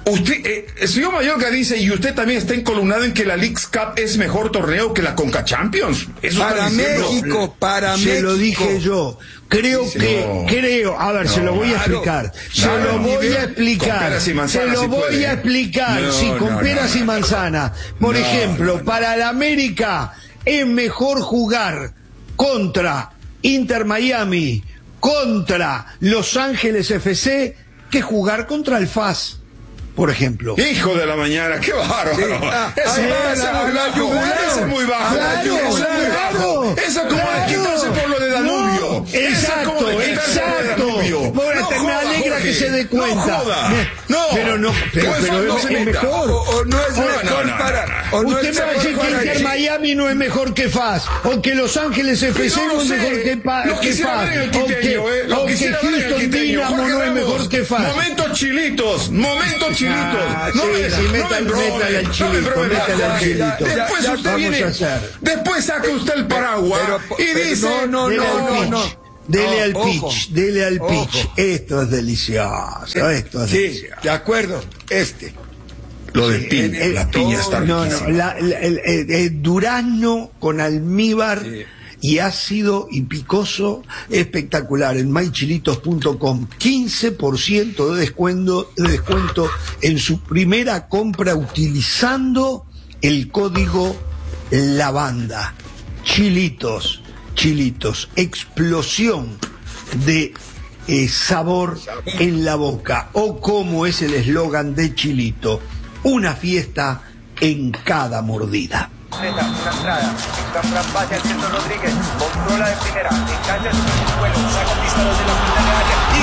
Usted, eh, el señor Mayorga dice, y usted también está encolumnado en que la Leagues Cup es mejor torneo que la Conca Champions. Eso para está México, para se México. Se lo dije yo. Creo sí, que, no. creo, a ver, No, se lo voy a claro. explicar. Se Claro, lo voy nivel a explicar. con peras y manzanas, Se lo si voy puede. a explicar. No, sí, con no, peras no, y manzanas. Por no, ejemplo, no, no. para la América es mejor jugar contra Inter Miami, contra Los Ángeles F C, que jugar contra el F A S. Por ejemplo. Hijo de la mañana, qué bárbaro. Sí. Ah, Ese, ah, ese la- muy la bajo, yugular. ese es muy bajo. Claro, Ese es muy claro, bajo. Eso es como claro. quitarse por lo de Danubio. No, Eso es exacto, como de quitarse por lo de exacto. Danubio. Bueno, No me joda, alegra Jorge. que se dé cuenta. No joda. No. Pero no, pero, Pues pero no es, se es meta. mejor. O, o no es No, mejor no, no, para. no, O no Usted es me va a mejor decir que para Inter el- Miami no es mejor que F A S, o que Los Ángeles F C No no, lo es sé. mejor que, pa, Lo que quisiera F A ver en el S, o que, quiteño, eh. Lo o que quisiera ver en el Houston quiteño. Dynamo Jorge no es Ramos, mejor que F A S. Momentos chilitos, momentos chilitos. Ah, no sí, me, sí, no métale- me embrome, métale al no me chilito, embrome, métale al Jorge. chilito. Después Ya, usted vamos viene, a hacer. después saca usted el paraguas Pero- y pero dice, no, no, Dele no, al no, pitch, no. dele No, al ojo, pitch, dele al ojo. pitch. Esto es delicioso, esto es Sí, delicioso. de acuerdo. Este. lo de Sí, piña, el- la el- piña está No, no, riquísima. la- la- el, el- el durazno con almíbar Sí. y ácido y picoso, espectacular. En my chilitos punto com, quince por ciento de descuento, de descuento en su primera compra utilizando el código lavanda. Chilitos, chilitos, explosión de eh, sabor en la boca, o como es el eslogan de Chilito, una fiesta en cada mordida. Una entrada, Fran pase al centro Rodríguez, controla de primera, engancha su vuelo, saca el disparo de la punta de área y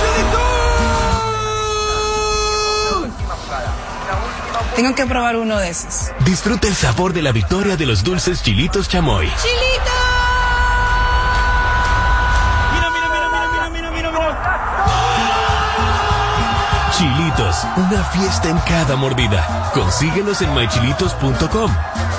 gol. Última jugada, una última jugada. Tengo que probar uno de esos. Disfruta el sabor de la victoria de los dulces Chilitos Chamoy. ¡Chilito! Mira, mira, mira, mira, mira, mira, mira, mira. Chilitos, una fiesta en cada mordida. Consíguelos en my chilitos punto com.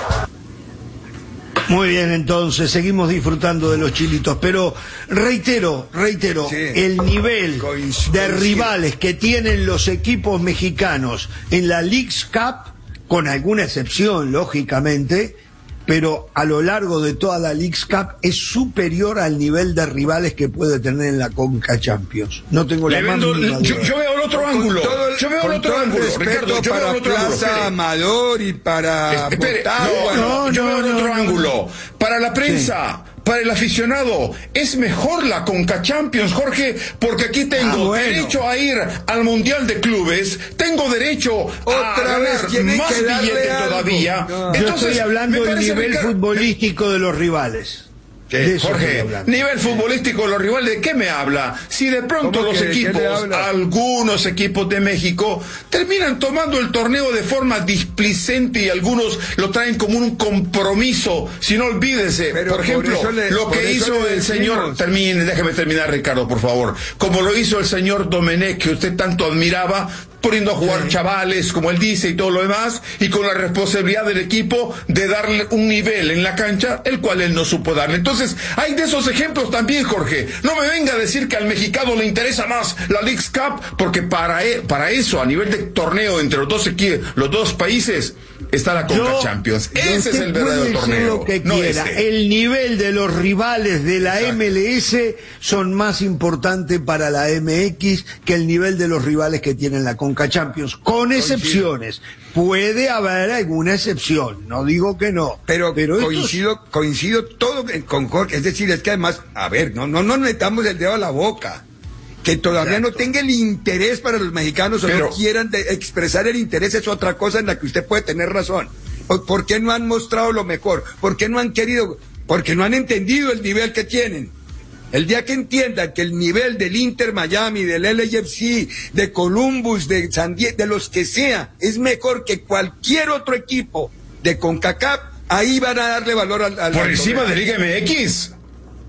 Muy bien, entonces seguimos disfrutando de los chilitos, pero reitero, reitero, Sí. el nivel Coincido. de rivales que tienen los equipos mexicanos en la Leagues Cup, con alguna excepción, lógicamente, pero a lo largo de toda la Leagues Cup es superior al nivel de rivales que puede tener en la Conca Champions. No tengo la Le más vendo- mínima yo, duda. yo veo el otro Con ángulo. todo el- Yo veo el con otro todo el ángulo, respeto Ricardo. Yo veo para el otro ángulo. Plaza Espere. Amador y para Eh, espere, Botagua. no, no, no, yo no, veo el no, otro no. ángulo. Para la prensa, para el aficionado, es mejor la Conca Champions, Jorge, porque aquí tengo Ah, bueno. derecho a ir al Mundial de Clubes, tengo derecho Otra a vez ganar tienen más que darle billete algo. todavía. No. Yo Entonces, estoy hablando me del parece, nivel Ricardo- futbolístico de los rivales. ¿Qué, De eso estoy Jorge, hablando. nivel futbolístico, los rivales, ¿de qué me habla? Si de pronto ¿Cómo los que de qué le equipos, habla? algunos equipos de México, terminan tomando el torneo de forma displicente y algunos lo traen como un compromiso. Si no, olvídese, Pero por por ejemplo, eso le- lo por que eso hizo le el señor, decimos. termine, déjeme terminar, Ricardo, por favor, como lo hizo el señor Domenech, que usted tanto admiraba, poniendo a jugar chavales, como él dice, y todo lo demás, y con la responsabilidad del equipo de darle un nivel en la cancha, el cual él no supo darle. Entonces, hay de esos ejemplos también, Jorge. No me venga a decir que al mexicano le interesa más la Leagues Cup, porque para, e- para eso, a nivel de torneo entre los dos equi- los dos países, está la Conca Yo- Champions. yo Ese es usted el verdadero puede decir torneo. lo que no quiera. este. El nivel de los rivales de la Exacto. M L S son más importantes para la M X que el nivel de los rivales que tienen la Conca Champions, con excepciones. Puede haber alguna excepción, no digo que no. Pero, pero estos- coincido, coincido todo con Jorge. Es decir, es que además, a ver, no, no nos metamos el dedo a la boca. Que todavía Exacto. no tenga el interés para los mexicanos o Pero- no quieran de- expresar el interés es otra cosa en la que usted puede tener razón. ¿Por, por qué no han mostrado lo mejor? ¿Por qué no han querido? Porque no han entendido el nivel que tienen. El día que entiendan que el nivel del Inter Miami, del L A F C, de Columbus, de San Diego, de los que sea, es mejor que cualquier otro equipo de CONCACAF, ahí van a darle valor al... al Por al encima torneo. de Liga M X.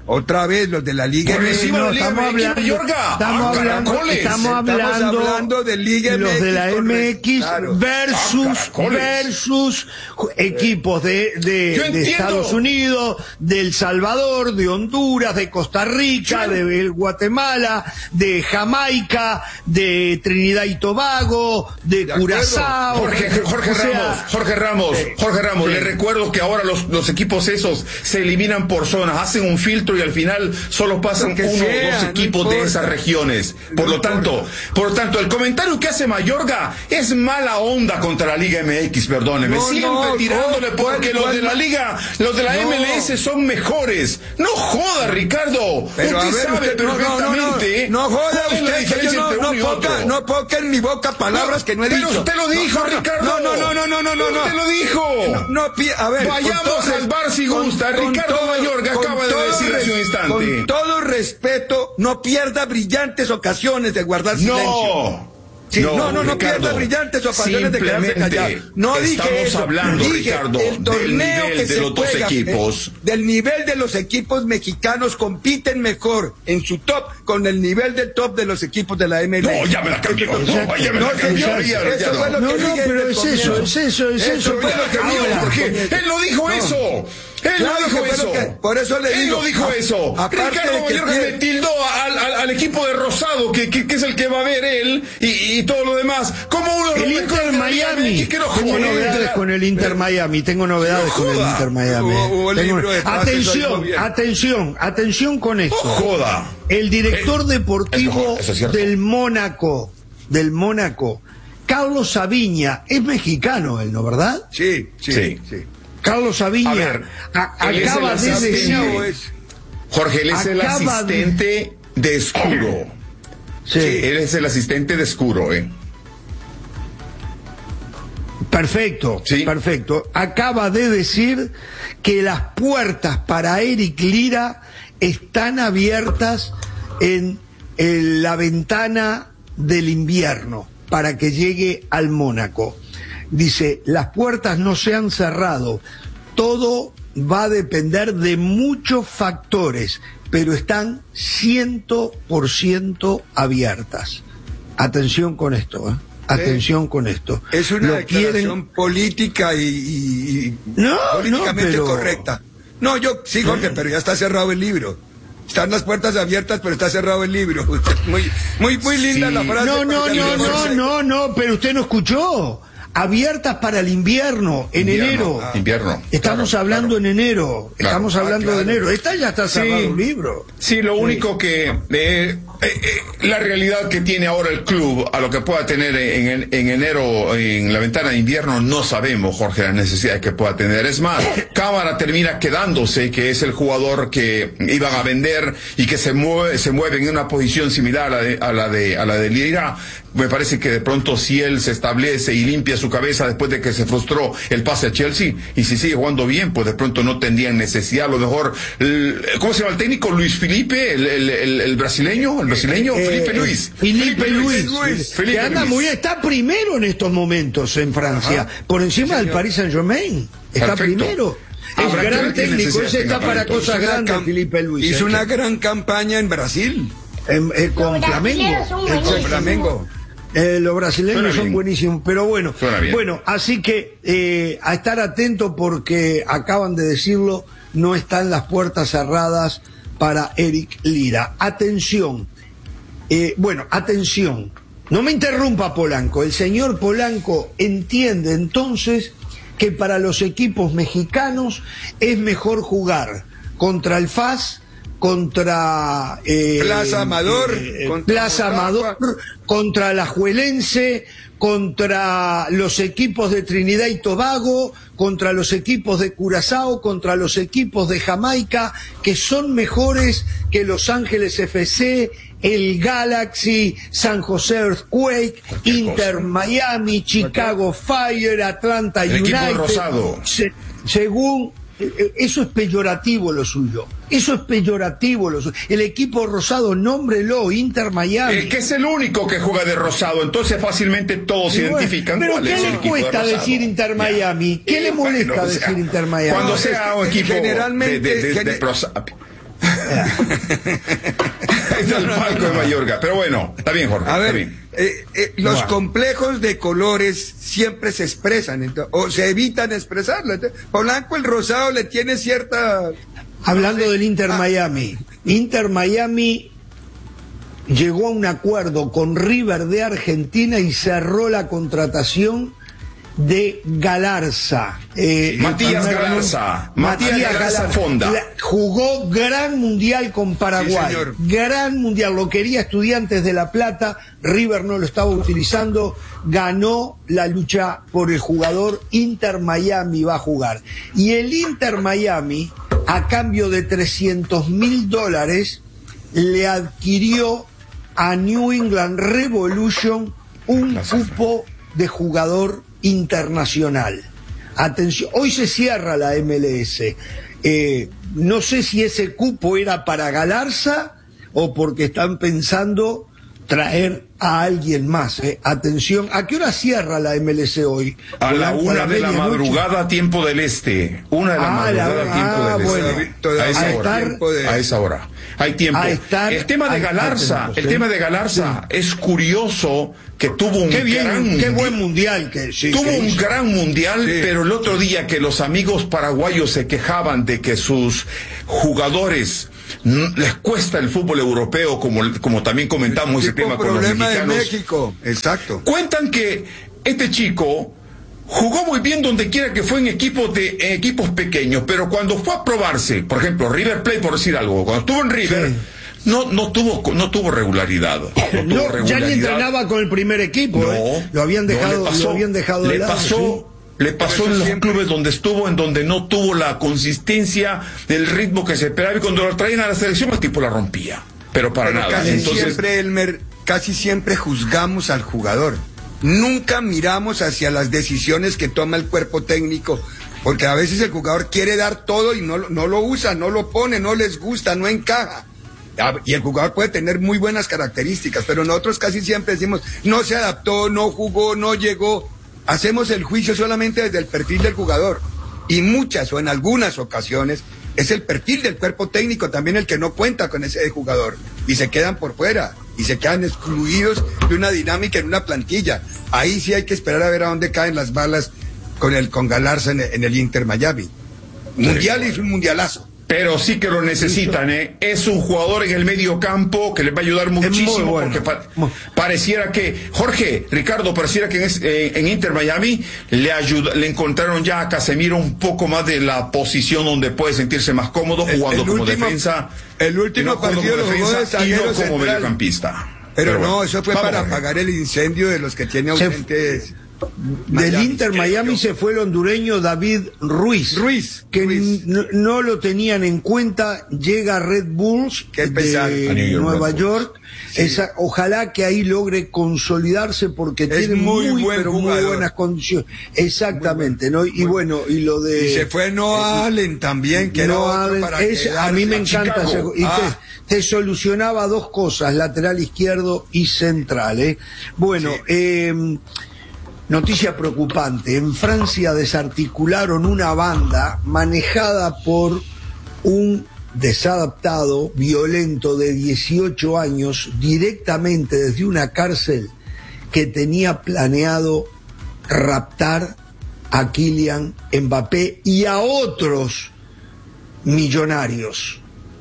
Otra vez los de la Liga Por M X. encima de la Liga estamos M X, hablando, Mayorga. estamos Ah, hablando, caracoles. estamos hablando, Estamos hablando de Liga los M X, de la M X claro. versus Ah, caracoles. versus equipos de, de, Yo de entiendo. Estados Unidos, de El Salvador, de Honduras, de Costa Rica, Yo- de Guatemala, de Jamaica, de Trinidad y Tobago, de, De acuerdo. Curazao. Jorge, Jorge O sea, Ramos, Jorge Ramos, Jorge Ramos, sí. le recuerdo que ahora los, los equipos esos se eliminan por zonas, hacen un filtro y al final solo pasan Lo que uno sea, o dos no equipos de importa. esas regiones. Por No lo tanto, importa. por lo tanto, el comentario que hace Mayorga es mala onda contra la Liga M X, perdóneme, No, siempre no, tirándole no, porque ¿cuál, los cuál? de la Liga, los de la No. M L S son mejores. No joda, Ricardo. Pero a usted ver, sabe usted, no, no, no, no, perfectamente no joda cuál es la usted, que yo diferencia no, entre no uno y ponga, otro. no ponga en mi boca palabras No, que no he pero dicho. usted lo dijo, no, no, Ricardo. No, no, no, no, no, no, no, no. Usted lo dijo. No, no, pi- a ver. Vayamos con todo al bar si con- gusta. con Ricardo todo- Mayorga con acaba de todo decir hace un res- instante. Con todo respeto, no pierda brillantes ocasiones de guardar silencio. No. Sí, no, no, no, Ricardo, pierda brillantes ocasiones de quedarse simplemente callado. No dije estamos eso. hablando, Dije, Ricardo, el del torneo nivel que de se los dos juega, equipos. eh, del nivel de los equipos mexicanos compiten mejor en su top con el nivel del top de los equipos de la M L S. No, ya me la cambió. No, ya me No, la cambió. señor, ya, ya eso no. fue lo No, que no, dije pero desde el es eso, comienzo. es eso, es eso. fue lo que Ahora, dije desde el Jorge, comienzo. él lo dijo No. eso. Él Claro lo que dijo fue lo eso. que- por eso le Él digo, lo dijo a- eso. aparte Ricardo de que Mayorga tiene- me tildó al, al, al equipo de Rosado, que, que, que es el que va a ver él y, y todo lo demás. ¿Cómo uno El Inter Miami. Que no Tengo jode. novedades con el Inter Miami. Tengo novedades No con el joda. Inter Miami. Hubo- hubo Tengo- libro de pases, Atención, algo bien. atención, atención con esto. No joda. El director Eh, deportivo es mejor, eso es cierto. del Mónaco, del Mónaco, Carlos Sabiña, es mexicano él, ¿no, verdad? Sí, sí, Sí. sí. Carlos Sabiña A ver, a- él es acaba el de asistente. decir. Jorge, él es el Acaba de- asistente de Escuro. Sí, Él es el asistente de Escuro, ¿eh? perfecto, Sí. perfecto. Acaba de decir que las puertas para Eric Lira están abiertas en, en la ventana del invierno para que llegue al Mónaco. Dice, las puertas no se han cerrado, todo va a depender de muchos factores, pero están cien por ciento abiertas. Atención con esto, ¿eh? Atención con esto. Es una Lo declaración quieren- política y, y- y No, políticamente no, pero- correcta. No, yo sí, Jorge, pero ya está cerrado el libro. Están las puertas abiertas, pero está cerrado el libro. Muy, muy, muy linda Sí. la frase. No, no, porque no, le- no, no, no, pero usted no escuchó. Abiertas para el invierno, en Invierno, enero. ah. Invierno. Estamos Claro, hablando claro. en enero. Claro. Estamos Ah, hablando claro. de enero. Esta ya está cerrado Sí. el libro. Sí, lo único que eh, eh, eh, la realidad que tiene ahora el club a lo que pueda tener en, en, en enero en la ventana de invierno no sabemos, Jorge, las necesidades que pueda tener. Es más, Cámara termina quedándose, que es el jugador que iban a vender y que se mueve se mueve en una posición similar a la de a la de, a la de Lira. Me parece que de pronto si él se establece y limpia su cabeza después de que se frustró el pase a Chelsea y si sigue jugando bien, pues de pronto no tendrían necesidad. A lo mejor, el- ¿cómo se llama el técnico? Luis Felipe, el, el, el, el brasileño, el brasileño, Eh, Felipe Luis. Felipe Luis, Luis. Felipe que anda Luis. muy bien, está primero en estos momentos en Francia, por encima del Paris Saint Germain, está Perfecto. primero. Es Habrá que gran ver qué técnico, necesidad ese está tenga para para cosas Hizo una grandes, cam- Felipe Luis. Hizo eh, una que- gran campaña en Brasil. en- eh, con Flamengo. Con Flamengo. Eh, los brasileños Suena son bien. buenísimos, pero bueno, Suena bien. bueno, así que eh, a estar atento porque acaban de decirlo, no están las puertas cerradas para Eric Lira. Atención, eh, bueno, atención, no me interrumpa Polanco, el señor Polanco entiende entonces que para los equipos mexicanos es mejor jugar contra el F A S, contra eh, Plaza Amador, eh, contra Plaza Motagua. Amador, contra la Juelense, contra los equipos de Trinidad y Tobago, contra los equipos de Curazao, contra los equipos de Jamaica, que son mejores que Los Ángeles F C, el Galaxy, San José Earthquake, Inter Miami, Chicago Fire, Atlanta El equipo United. rosado. Se- según eh, eso es peyorativo lo suyo. Eso es peyorativo lo suyo. El equipo rosado, nómbrelo, Inter Miami. El que es el único que juega de rosado, entonces fácilmente todos Y bueno, identifican pero cuál ¿qué es el le equipo de cuesta rosado. decir Inter Miami? ¿Qué Ya. le molesta Bueno, o sea, decir Inter Miami? Cuando No, sea un es que equipo generalmente- de, de, de- de gener- prosa- Ahí está el palco de Mayorga. Pero bueno, está bien, Jorge. A ver, está bien. Eh, eh, los No. complejos de colores siempre se expresan, entonces, o se evitan expresarlo. Entonces, Polanco, el rosado le tiene cierta... Hablando del Inter Ah. Miami. Inter Miami llegó a un acuerdo con River de Argentina y cerró la contratación de Galarza. Eh, Matías el primer Galarza. nombre- Matías Galarza Fonda. La- jugó gran mundial con Paraguay. Sí, señor. Gran mundial. Lo quería Estudiantes de La Plata. River no lo estaba utilizando. Ganó la lucha por el jugador. Inter Miami va a jugar. Y el Inter Miami, a cambio de trescientos mil dólares, le adquirió a New England Revolution un cupo de jugador internacional. Atención, hoy se cierra la M L S. Eh, no sé si ese cupo era para Galarza o porque están pensando traer a alguien más. Eh. Atención, ¿a qué hora cierra la M L S hoy? A la Polanco, una de la medianoche. madrugada, tiempo del este. Una de la Ah, madrugada, la- tiempo ah, del bueno. este. Todavía A esa hay hora. tiempo de- A esa hora. Hay tiempo. A estar- el tema de a- Galarza, atentos, el ¿eh? tema de Galarza es curioso que tuvo un Qué bien, gran qué mundi- buen mundial que sí, Tuvo que un hizo. gran mundial, Sí. pero el otro día que los amigos paraguayos se quejaban de que sus jugadores mm, les cuesta el fútbol europeo, como, como también comentamos ese Tipo tema con los problema de mexicanos. México, exacto. Cuentan que este chico jugó muy bien donde quiera que fue en equipos de en equipos pequeños, pero cuando fue a probarse, por ejemplo, River Plate, por decir algo, cuando estuvo en River, Sí. no no tuvo no tuvo regularidad. No, tuvo No, ya ni regularidad. entrenaba con el primer equipo. No, eh. Lo habían no, dejado, le pasó, lo habían dejado de le lado, pasó, le pasó Pero en los siempre- clubes donde estuvo, en donde no tuvo la consistencia del ritmo que se esperaba, y cuando lo traían a la selección el tipo la rompía, pero para Pero nada. casi Entonces, siempre, Elmer, casi siempre juzgamos al jugador. Nunca miramos hacia las decisiones que toma el cuerpo técnico, porque a veces el jugador quiere dar todo y no, lo- no lo usa, no lo pone, no les gusta, no encaja. Ah, Y el jugador puede tener muy buenas características, pero nosotros casi siempre decimos, no se adaptó, no jugó, no llegó. Hacemos el juicio solamente desde el perfil del jugador. Y muchas o en algunas ocasiones es el perfil del cuerpo técnico también el que no cuenta con ese jugador. Y se quedan por fuera, y se quedan excluidos de una dinámica en una plantilla. Ahí sí hay que esperar a ver a dónde caen las balas con el con Galarza en el, en el Inter Miami. Mundial es un mundialazo. pero sí que lo necesitan, ¿eh? Es un jugador en el medio campo que les va a ayudar muchísimo, bueno. porque pa- pareciera que, Jorge, Ricardo, pareciera que en, es- eh, en Inter Miami le ayuda, le encontraron ya a Casemiro un poco más de la posición donde puede sentirse más cómodo El- jugando el como último- defensa. el último y no jugando partido como lo jugó de defensa y no zaguero como central. mediocampista. Pero, bueno, no, eso fue vamos, para Jorge. apagar el incendio de los que tiene Se- ausentes. Del Miami, Inter creo Miami yo. se fue el hondureño David Ruiz. Ruiz, Que Ruiz. n- no lo tenían en cuenta. Llega a Red Bulls Qué pesar. de A New York Nueva Red Bulls. York. Esa- ojalá que ahí logre consolidarse porque Es tiene muy muy, buen pero muy jugador. buenas condiciones. Exactamente, ¿no? Y bueno, y lo de... Y se fue Noah Allen también, que No, era otro Allen, para es- a mí me quedarse. encanta ese- Chicago. y Ah. te, te solucionaba dos cosas, lateral izquierdo y central. ¿eh? Bueno, eh, noticia preocupante. En Francia desarticularon una banda manejada por un desadaptado, violento de dieciocho años, directamente desde una cárcel que tenía planeado raptar a Kylian Mbappé y a otros millonarios.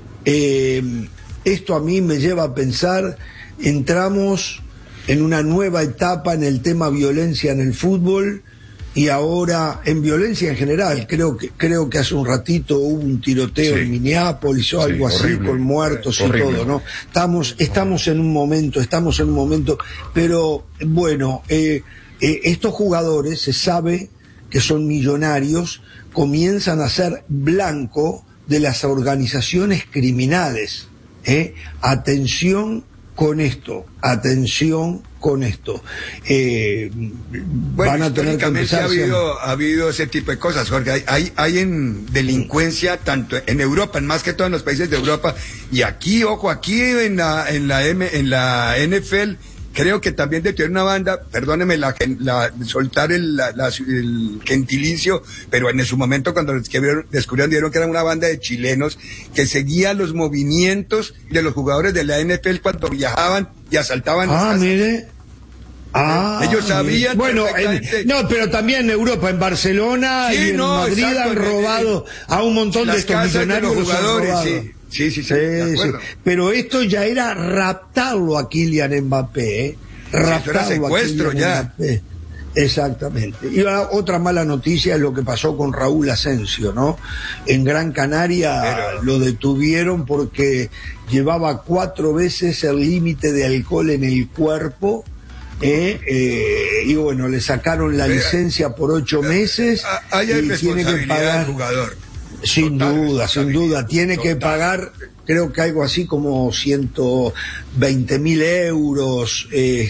Eh, esto a mí me lleva a pensar, entramos en una nueva etapa en el tema violencia en el fútbol y ahora en violencia en general. Creo que creo que hace un ratito hubo un tiroteo Sí. en Minneapolis o Sí, algo así, horrible. con muertos y Horrible. todo, ¿no? Estamos estamos en un momento, estamos en un momento, pero bueno, eh, eh, estos jugadores se sabe que son millonarios, comienzan a ser blanco de las organizaciones criminales. ¿eh? Atención con esto, atención con esto. Eh, Bueno, van a tener que históricamente empezar ha a hacer- habido, ha habido ese tipo de cosas, Jorge. Hay, hay, hay en delincuencia tanto en Europa, en más que todo en los países de Europa, y aquí, ojo, aquí en la, en la M, en la N F L creo que también detuvieron una banda, perdóneme la, la soltar el, la, la, el gentilicio, pero en su momento cuando descubrieron, descubrieron dieron que era una banda de chilenos que seguía los movimientos de los jugadores de la N F L cuando viajaban y asaltaban. Ah, mire. Ah, ellos sabían. Bueno, en, no, pero también en Europa, en Barcelona sí, y en no, Madrid exacto, han robado en, a un montón de estos millonarios de los jugadores, sí. Sí, sí, sí, sí, sí. Pero esto ya era raptarlo a Kylian Mbappé, ¿eh? Raptarlo sí, era secuestro a Kylian ya. Mbappé. Exactamente. Y otra mala noticia es lo que pasó con Raúl Asensio, ¿no? En Gran Canaria pero... lo detuvieron porque llevaba cuatro veces el límite de alcohol en el cuerpo. Eh, eh, y bueno, le sacaron la licencia por ocho meses hay y tiene que pagar. Del jugador. Sin Total duda, sin duda, tiene Total. que pagar, creo que algo así como ciento veinte mil euros,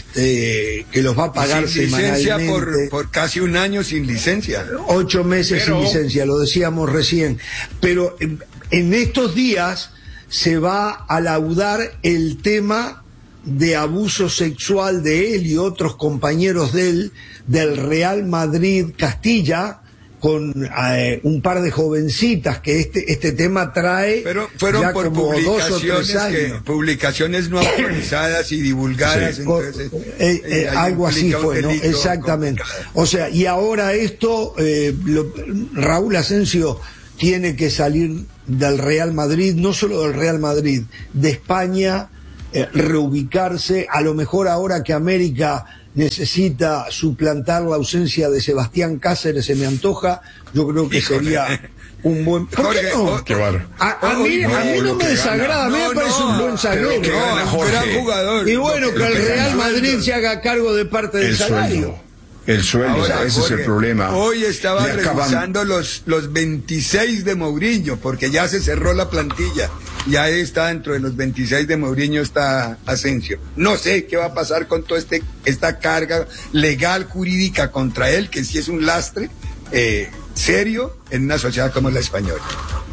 este, que los va a pagar sin semanalmente. Licencia por, por casi un año sin licencia. Ocho meses Pero... sin licencia, lo decíamos recién. Pero en, en estos días se va a laudar el tema de abuso sexual de él y otros compañeros de él del Real Madrid Castilla con eh, un par de jovencitas que este este tema trae. Pero fueron ya por como publicaciones dos o tres años. Que, publicaciones no autorizadas y divulgadas. Sí. Entonces, eh, eh, algo así fue, ¿no? Exactamente. Complicado. O sea, y ahora esto, eh, lo, Raúl Asensio tiene que salir del Real Madrid, no solo del Real Madrid, de España. Eh, reubicarse, a lo mejor ahora que América necesita suplantar la ausencia de Sebastián Cáceres, se me antoja, yo creo que Híjole. sería un buen... ¿Por qué no? Qué bueno. A, a mí, no, a mí no me desagrada, a mí no, me parece no, un buen zaguero. No, un gran jugador. Y bueno, que, que el Real Madrid se haga cargo de parte del salario. Sueldo. El sueldo, Ahora, ese Jorge, es el problema. Hoy estaba revisando los, los veintiséis de Mourinho, porque ya se cerró la plantilla. Ya está dentro de los veintiséis de Mourinho está Asensio. No sé qué va a pasar con toda este, esta carga legal, jurídica contra él, que sí es un lastre eh, serio en una sociedad como la española.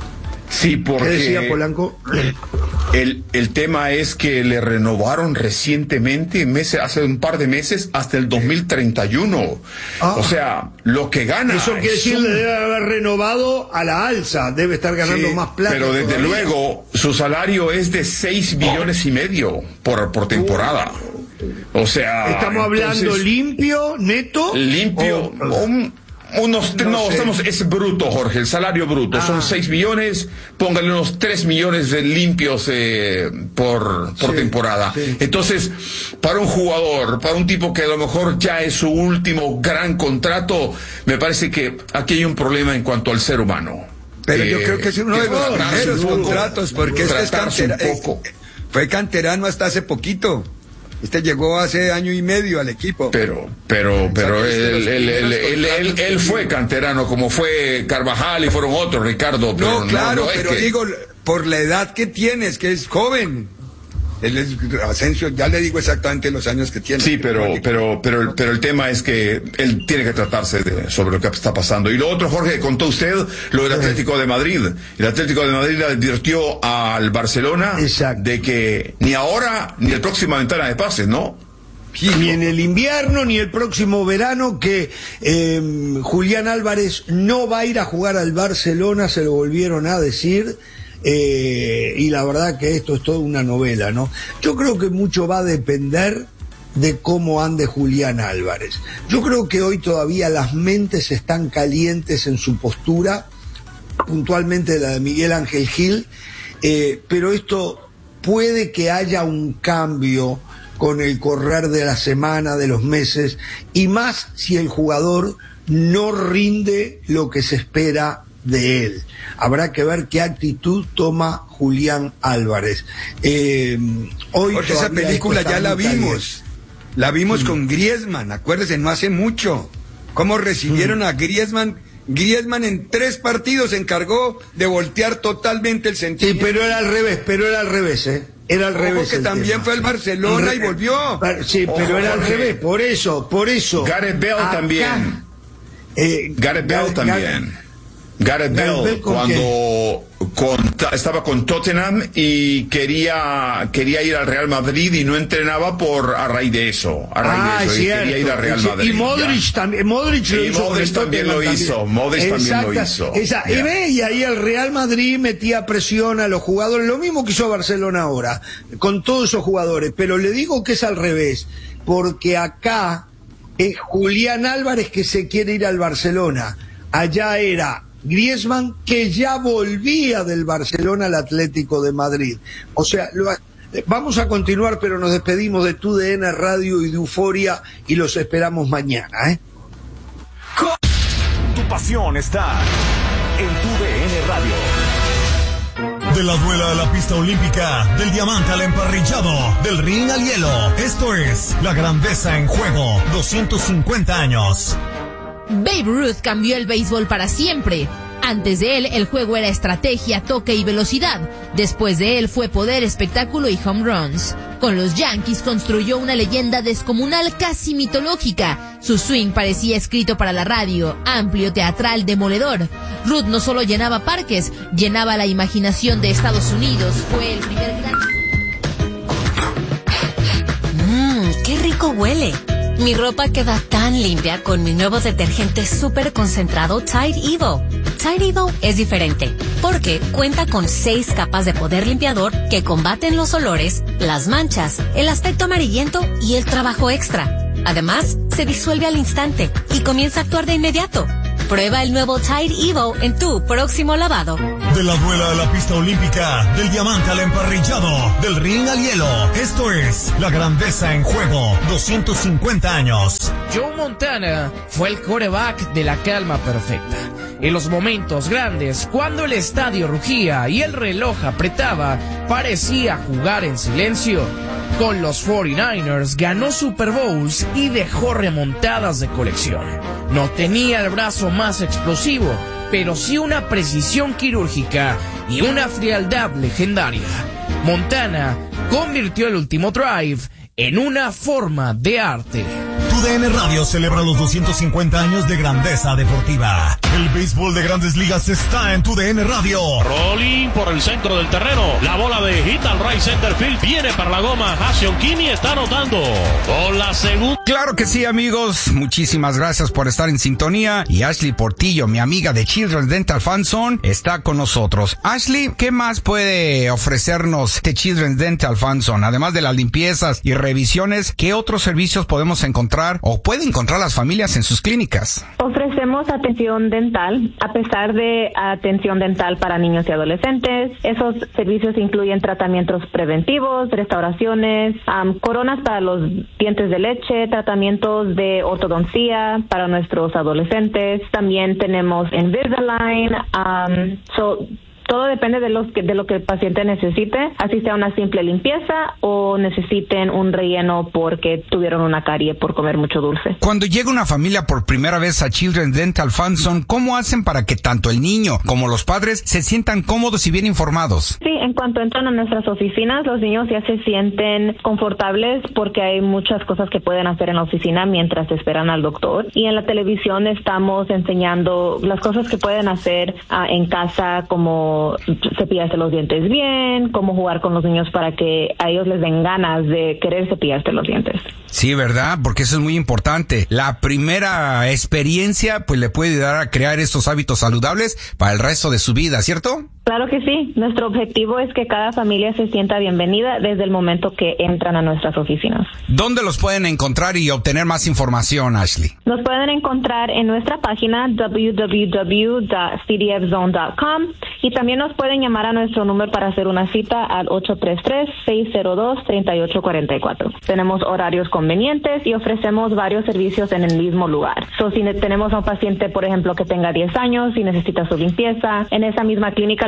Sí, porque... ¿Qué decía Polanco? El, el tema es que le renovaron recientemente, meses, hace un par de meses, hasta el dos mil treinta y uno. Ah, o sea, lo que gana... Eso quiere decir un... le debe haber renovado a la alza, debe estar ganando sí, más plata. Pero desde todavía. luego, su salario es de seis millones y medio por, por temporada. O sea... ¿Estamos hablando entonces, limpio, neto? Limpio, o, un... Unos, no, no estamos, es bruto, Jorge, el salario bruto, ah. son seis millones, póngale unos tres millones de limpios eh, por, por sí, temporada. Sí. Entonces, para un jugador, para un tipo que a lo mejor ya es su último gran contrato, me parece que aquí hay un problema en cuanto al ser humano. Pero eh, yo creo que es uno de los primeros contratos, porque este es cantera, es, fue canterano hasta hace poquito. Este llegó hace año y medio al equipo. Pero, pero, pero él, él, él, él, él, él fue canterano, como fue Carvajal y fueron otros, Ricardo. Pero no, claro, no, no, pero que... digo, por la edad que tienes, que es joven. Él es Asensio, ya le digo exactamente los años que tiene. Sí, pero, pero, pero, el, pero el tema es que él tiene que tratarse de, sobre lo que está pasando. Y lo otro, Jorge, contó usted lo del Atlético de Madrid. El Atlético de Madrid le advirtió al Barcelona Exacto. de que ni ahora ni el próximo ventana de pases, ¿no? Ni en el invierno ni el próximo verano, que eh, Julián Álvarez no va a ir a jugar al Barcelona, se lo volvieron a decir. Eh, y la verdad que esto es toda una novela, ¿no? Yo creo que mucho va a depender de cómo ande Julián Álvarez. Yo creo que hoy todavía las mentes están calientes en su postura, puntualmente la de Miguel Ángel Gil, eh, pero esto puede que haya un cambio con el correr de la semana, de los meses, y más si el jugador no rinde lo que se espera de él. Habrá que ver qué actitud toma Julián Álvarez. Eh, hoy Porque esa película ya la vimos. La vimos mm. con Griezmann, acuérdese, no hace mucho. Cómo recibieron mm. a Griezmann. Griezmann en tres partidos se encargó de voltear totalmente el sentido. Sí, pero era al revés, pero era al revés, ¿eh? Era al Ojo revés. que también tema. Fue al Barcelona y volvió. Sí, pero Ojo, era al Jorge. revés, por eso, por eso. Gareth Bale acá, también. Eh, Gareth Bale también. Gareth Bale, Bale, ¿con cuando con, estaba con Tottenham y quería quería ir al Real Madrid y no entrenaba por a raíz de eso, a raíz Ah, de eso, es y cierto. quería ir al Real Sí, Madrid. y Modric también, Modric lo Y hizo. Modric con también Tottenham lo hizo, Modric también lo hizo. Esa, y Ya. ve, y ahí el Real Madrid metía presión a los jugadores, lo mismo que hizo Barcelona ahora, con todos esos jugadores, pero le digo que es al revés, porque acá es Julián Álvarez que se quiere ir al Barcelona, allá era Griezmann, que ya volvía del Barcelona al Atlético de Madrid. O sea, lo, vamos a continuar, pero nos despedimos de Tu D N Radio y de Euforia y los esperamos mañana, ¿eh? Tu pasión está en Tu D N Radio. De la duela a la pista olímpica, del diamante al emparrillado, del ring al hielo. Esto es La Grandeza en Juego, doscientos cincuenta años. Babe Ruth cambió el béisbol para siempre. Antes de él, el juego era estrategia, toque y velocidad. Después de él fue poder, espectáculo y home runs. Con los Yankees construyó una leyenda descomunal casi mitológica. Su swing parecía escrito para la radio, amplio, teatral, demoledor. Ruth no solo llenaba parques, llenaba la imaginación de Estados Unidos. Fue el primer gran... Mmm, qué rico huele. Mi ropa queda tan limpia con mi nuevo detergente súper concentrado Tide Evo. Tide Evo es diferente, porque cuenta con seis capas de poder limpiador que combaten los olores, las manchas, el aspecto amarillento y el trabajo extra. Además, se disuelve al instante y comienza a actuar de inmediato. Prueba el nuevo Tide Evo en tu próximo lavado. De la duela a la pista olímpica, del diamante al emparrillado, del ring al hielo. Esto es La Grandeza en Juego, doscientos cincuenta años. Joe Montana fue el quarterback de la calma perfecta. En los momentos grandes, cuando el estadio rugía y el reloj apretaba, parecía jugar en silencio. Con los cuarenta y nueve ers ganó Super Bowls y dejó remontadas de colección. No tenía el brazo más explosivo, pero sí una precisión quirúrgica y una frialdad legendaria. Montana convirtió el último drive en una forma de arte. Tu D N Radio celebra los doscientos cincuenta años de grandeza deportiva. El béisbol de Grandes Ligas está en Tu D N Radio. Rolling por el centro del terreno. La bola de hit al right center field. Viene para la goma. Hassion Kini está anotando. Con la segunda. Claro que sí, amigos. Muchísimas gracias por estar en sintonía. Y Ashley Portillo, mi amiga de Children's Dental Fan Zone, está con nosotros. Ashley, ¿qué más puede ofrecernos de Children's Dental Fan Zone? Además de las limpiezas y revisiones, ¿qué otros servicios podemos encontrar o pueden encontrar las familias en sus clínicas? Ofrecemos atención dental, a pesar de atención dental para niños y adolescentes. Esos servicios incluyen tratamientos preventivos, restauraciones, um, coronas para los dientes de leche, tratamientos de ortodoncia para nuestros adolescentes. También tenemos Invisalign. Um, so, Todo depende de, los que, de lo que el paciente necesite, así sea una simple limpieza o necesiten un relleno porque tuvieron una carie por comer mucho dulce. Cuando llega una familia por primera vez a Children's Dental Fan Zone, ¿cómo hacen para que tanto el niño como los padres se sientan cómodos y bien informados? Sí, en cuanto entran a nuestras oficinas, los niños ya se sienten confortables porque hay muchas cosas que pueden hacer en la oficina mientras esperan al doctor. Y en la televisión estamos enseñando las cosas que pueden hacer uh, en casa, como cepillarse los dientes bien, cómo jugar con los niños para que a ellos les den ganas de querer cepillarse los dientes. Sí, ¿verdad? Porque eso es muy importante. La primera experiencia pues le puede ayudar a crear estos hábitos saludables para el resto de su vida, ¿cierto? Claro que sí. Nuestro objetivo es que cada familia se sienta bienvenida desde el momento que entran a nuestras oficinas. ¿Dónde los pueden encontrar y obtener más información, Ashley? Nos pueden encontrar en nuestra página doble u doble u doble u punto c d f zone punto com y también nos pueden llamar a nuestro número para hacer una cita al ocho tres tres, seis cero dos, tres ocho cuatro cuatro. Tenemos horarios convenientes y ofrecemos varios servicios en el mismo lugar. So, si tenemos a un paciente, por ejemplo, que tenga diez años y necesita su limpieza, en esa misma clínica le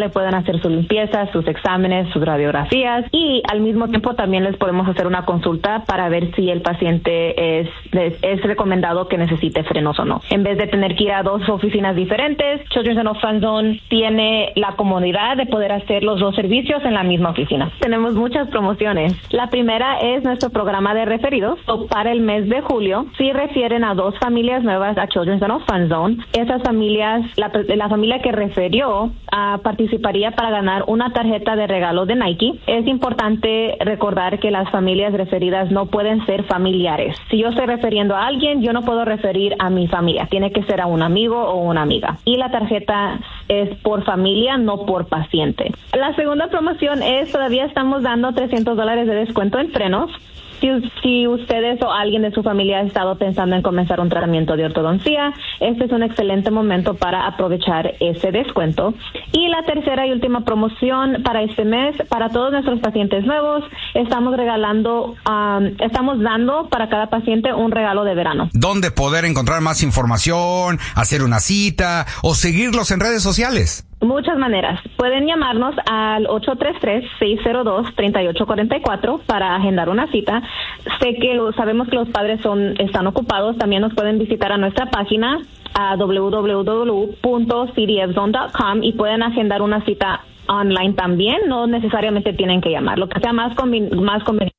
le pueden hacer sus limpiezas, sus exámenes, sus radiografías y al mismo tiempo también les podemos hacer una consulta para ver si el paciente es, es, es recomendado que necesite frenos o no. En vez de tener que ir a dos oficinas diferentes, Children's Dental Fun Zone tiene la comodidad de poder hacer los dos servicios en la misma oficina. Tenemos muchas promociones. La primera es nuestro programa de referidos. So, para el mes de julio, si refieren a dos familias nuevas a Children's Dental Fun Zone, esas familias, la, la familia que refirió uh, participaría para ganar una tarjeta de regalo de Nike. Es importante recordar que las familias referidas no pueden ser familiares. Si yo estoy refiriendo a alguien, yo no puedo referir a mi familia. Tiene que ser a un amigo o una amiga. Y la tarjeta es por familia, no por paciente. La segunda promoción es, todavía estamos dando trescientos dólares de descuento en frenos. Si, si ustedes o alguien de su familia ha estado pensando en comenzar un tratamiento de ortodoncia, este es un excelente momento para aprovechar ese descuento. Y la tercera y última promoción para este mes, para todos nuestros pacientes nuevos, estamos regalando, um, estamos dando para cada paciente un regalo de verano. ¿Dónde poder encontrar más información, hacer una cita o seguirlos en redes sociales? Muchas maneras. Pueden llamarnos al ocho tres tres, seis cero dos, tres ocho cuatro cuatro para agendar una cita. Sé que sabemos que los padres son están ocupados. También nos pueden visitar a nuestra página a doble u doble u doble u punto c d f zone punto com y pueden agendar una cita online también. No necesariamente tienen que llamar. Lo que sea más, conven- más conveniente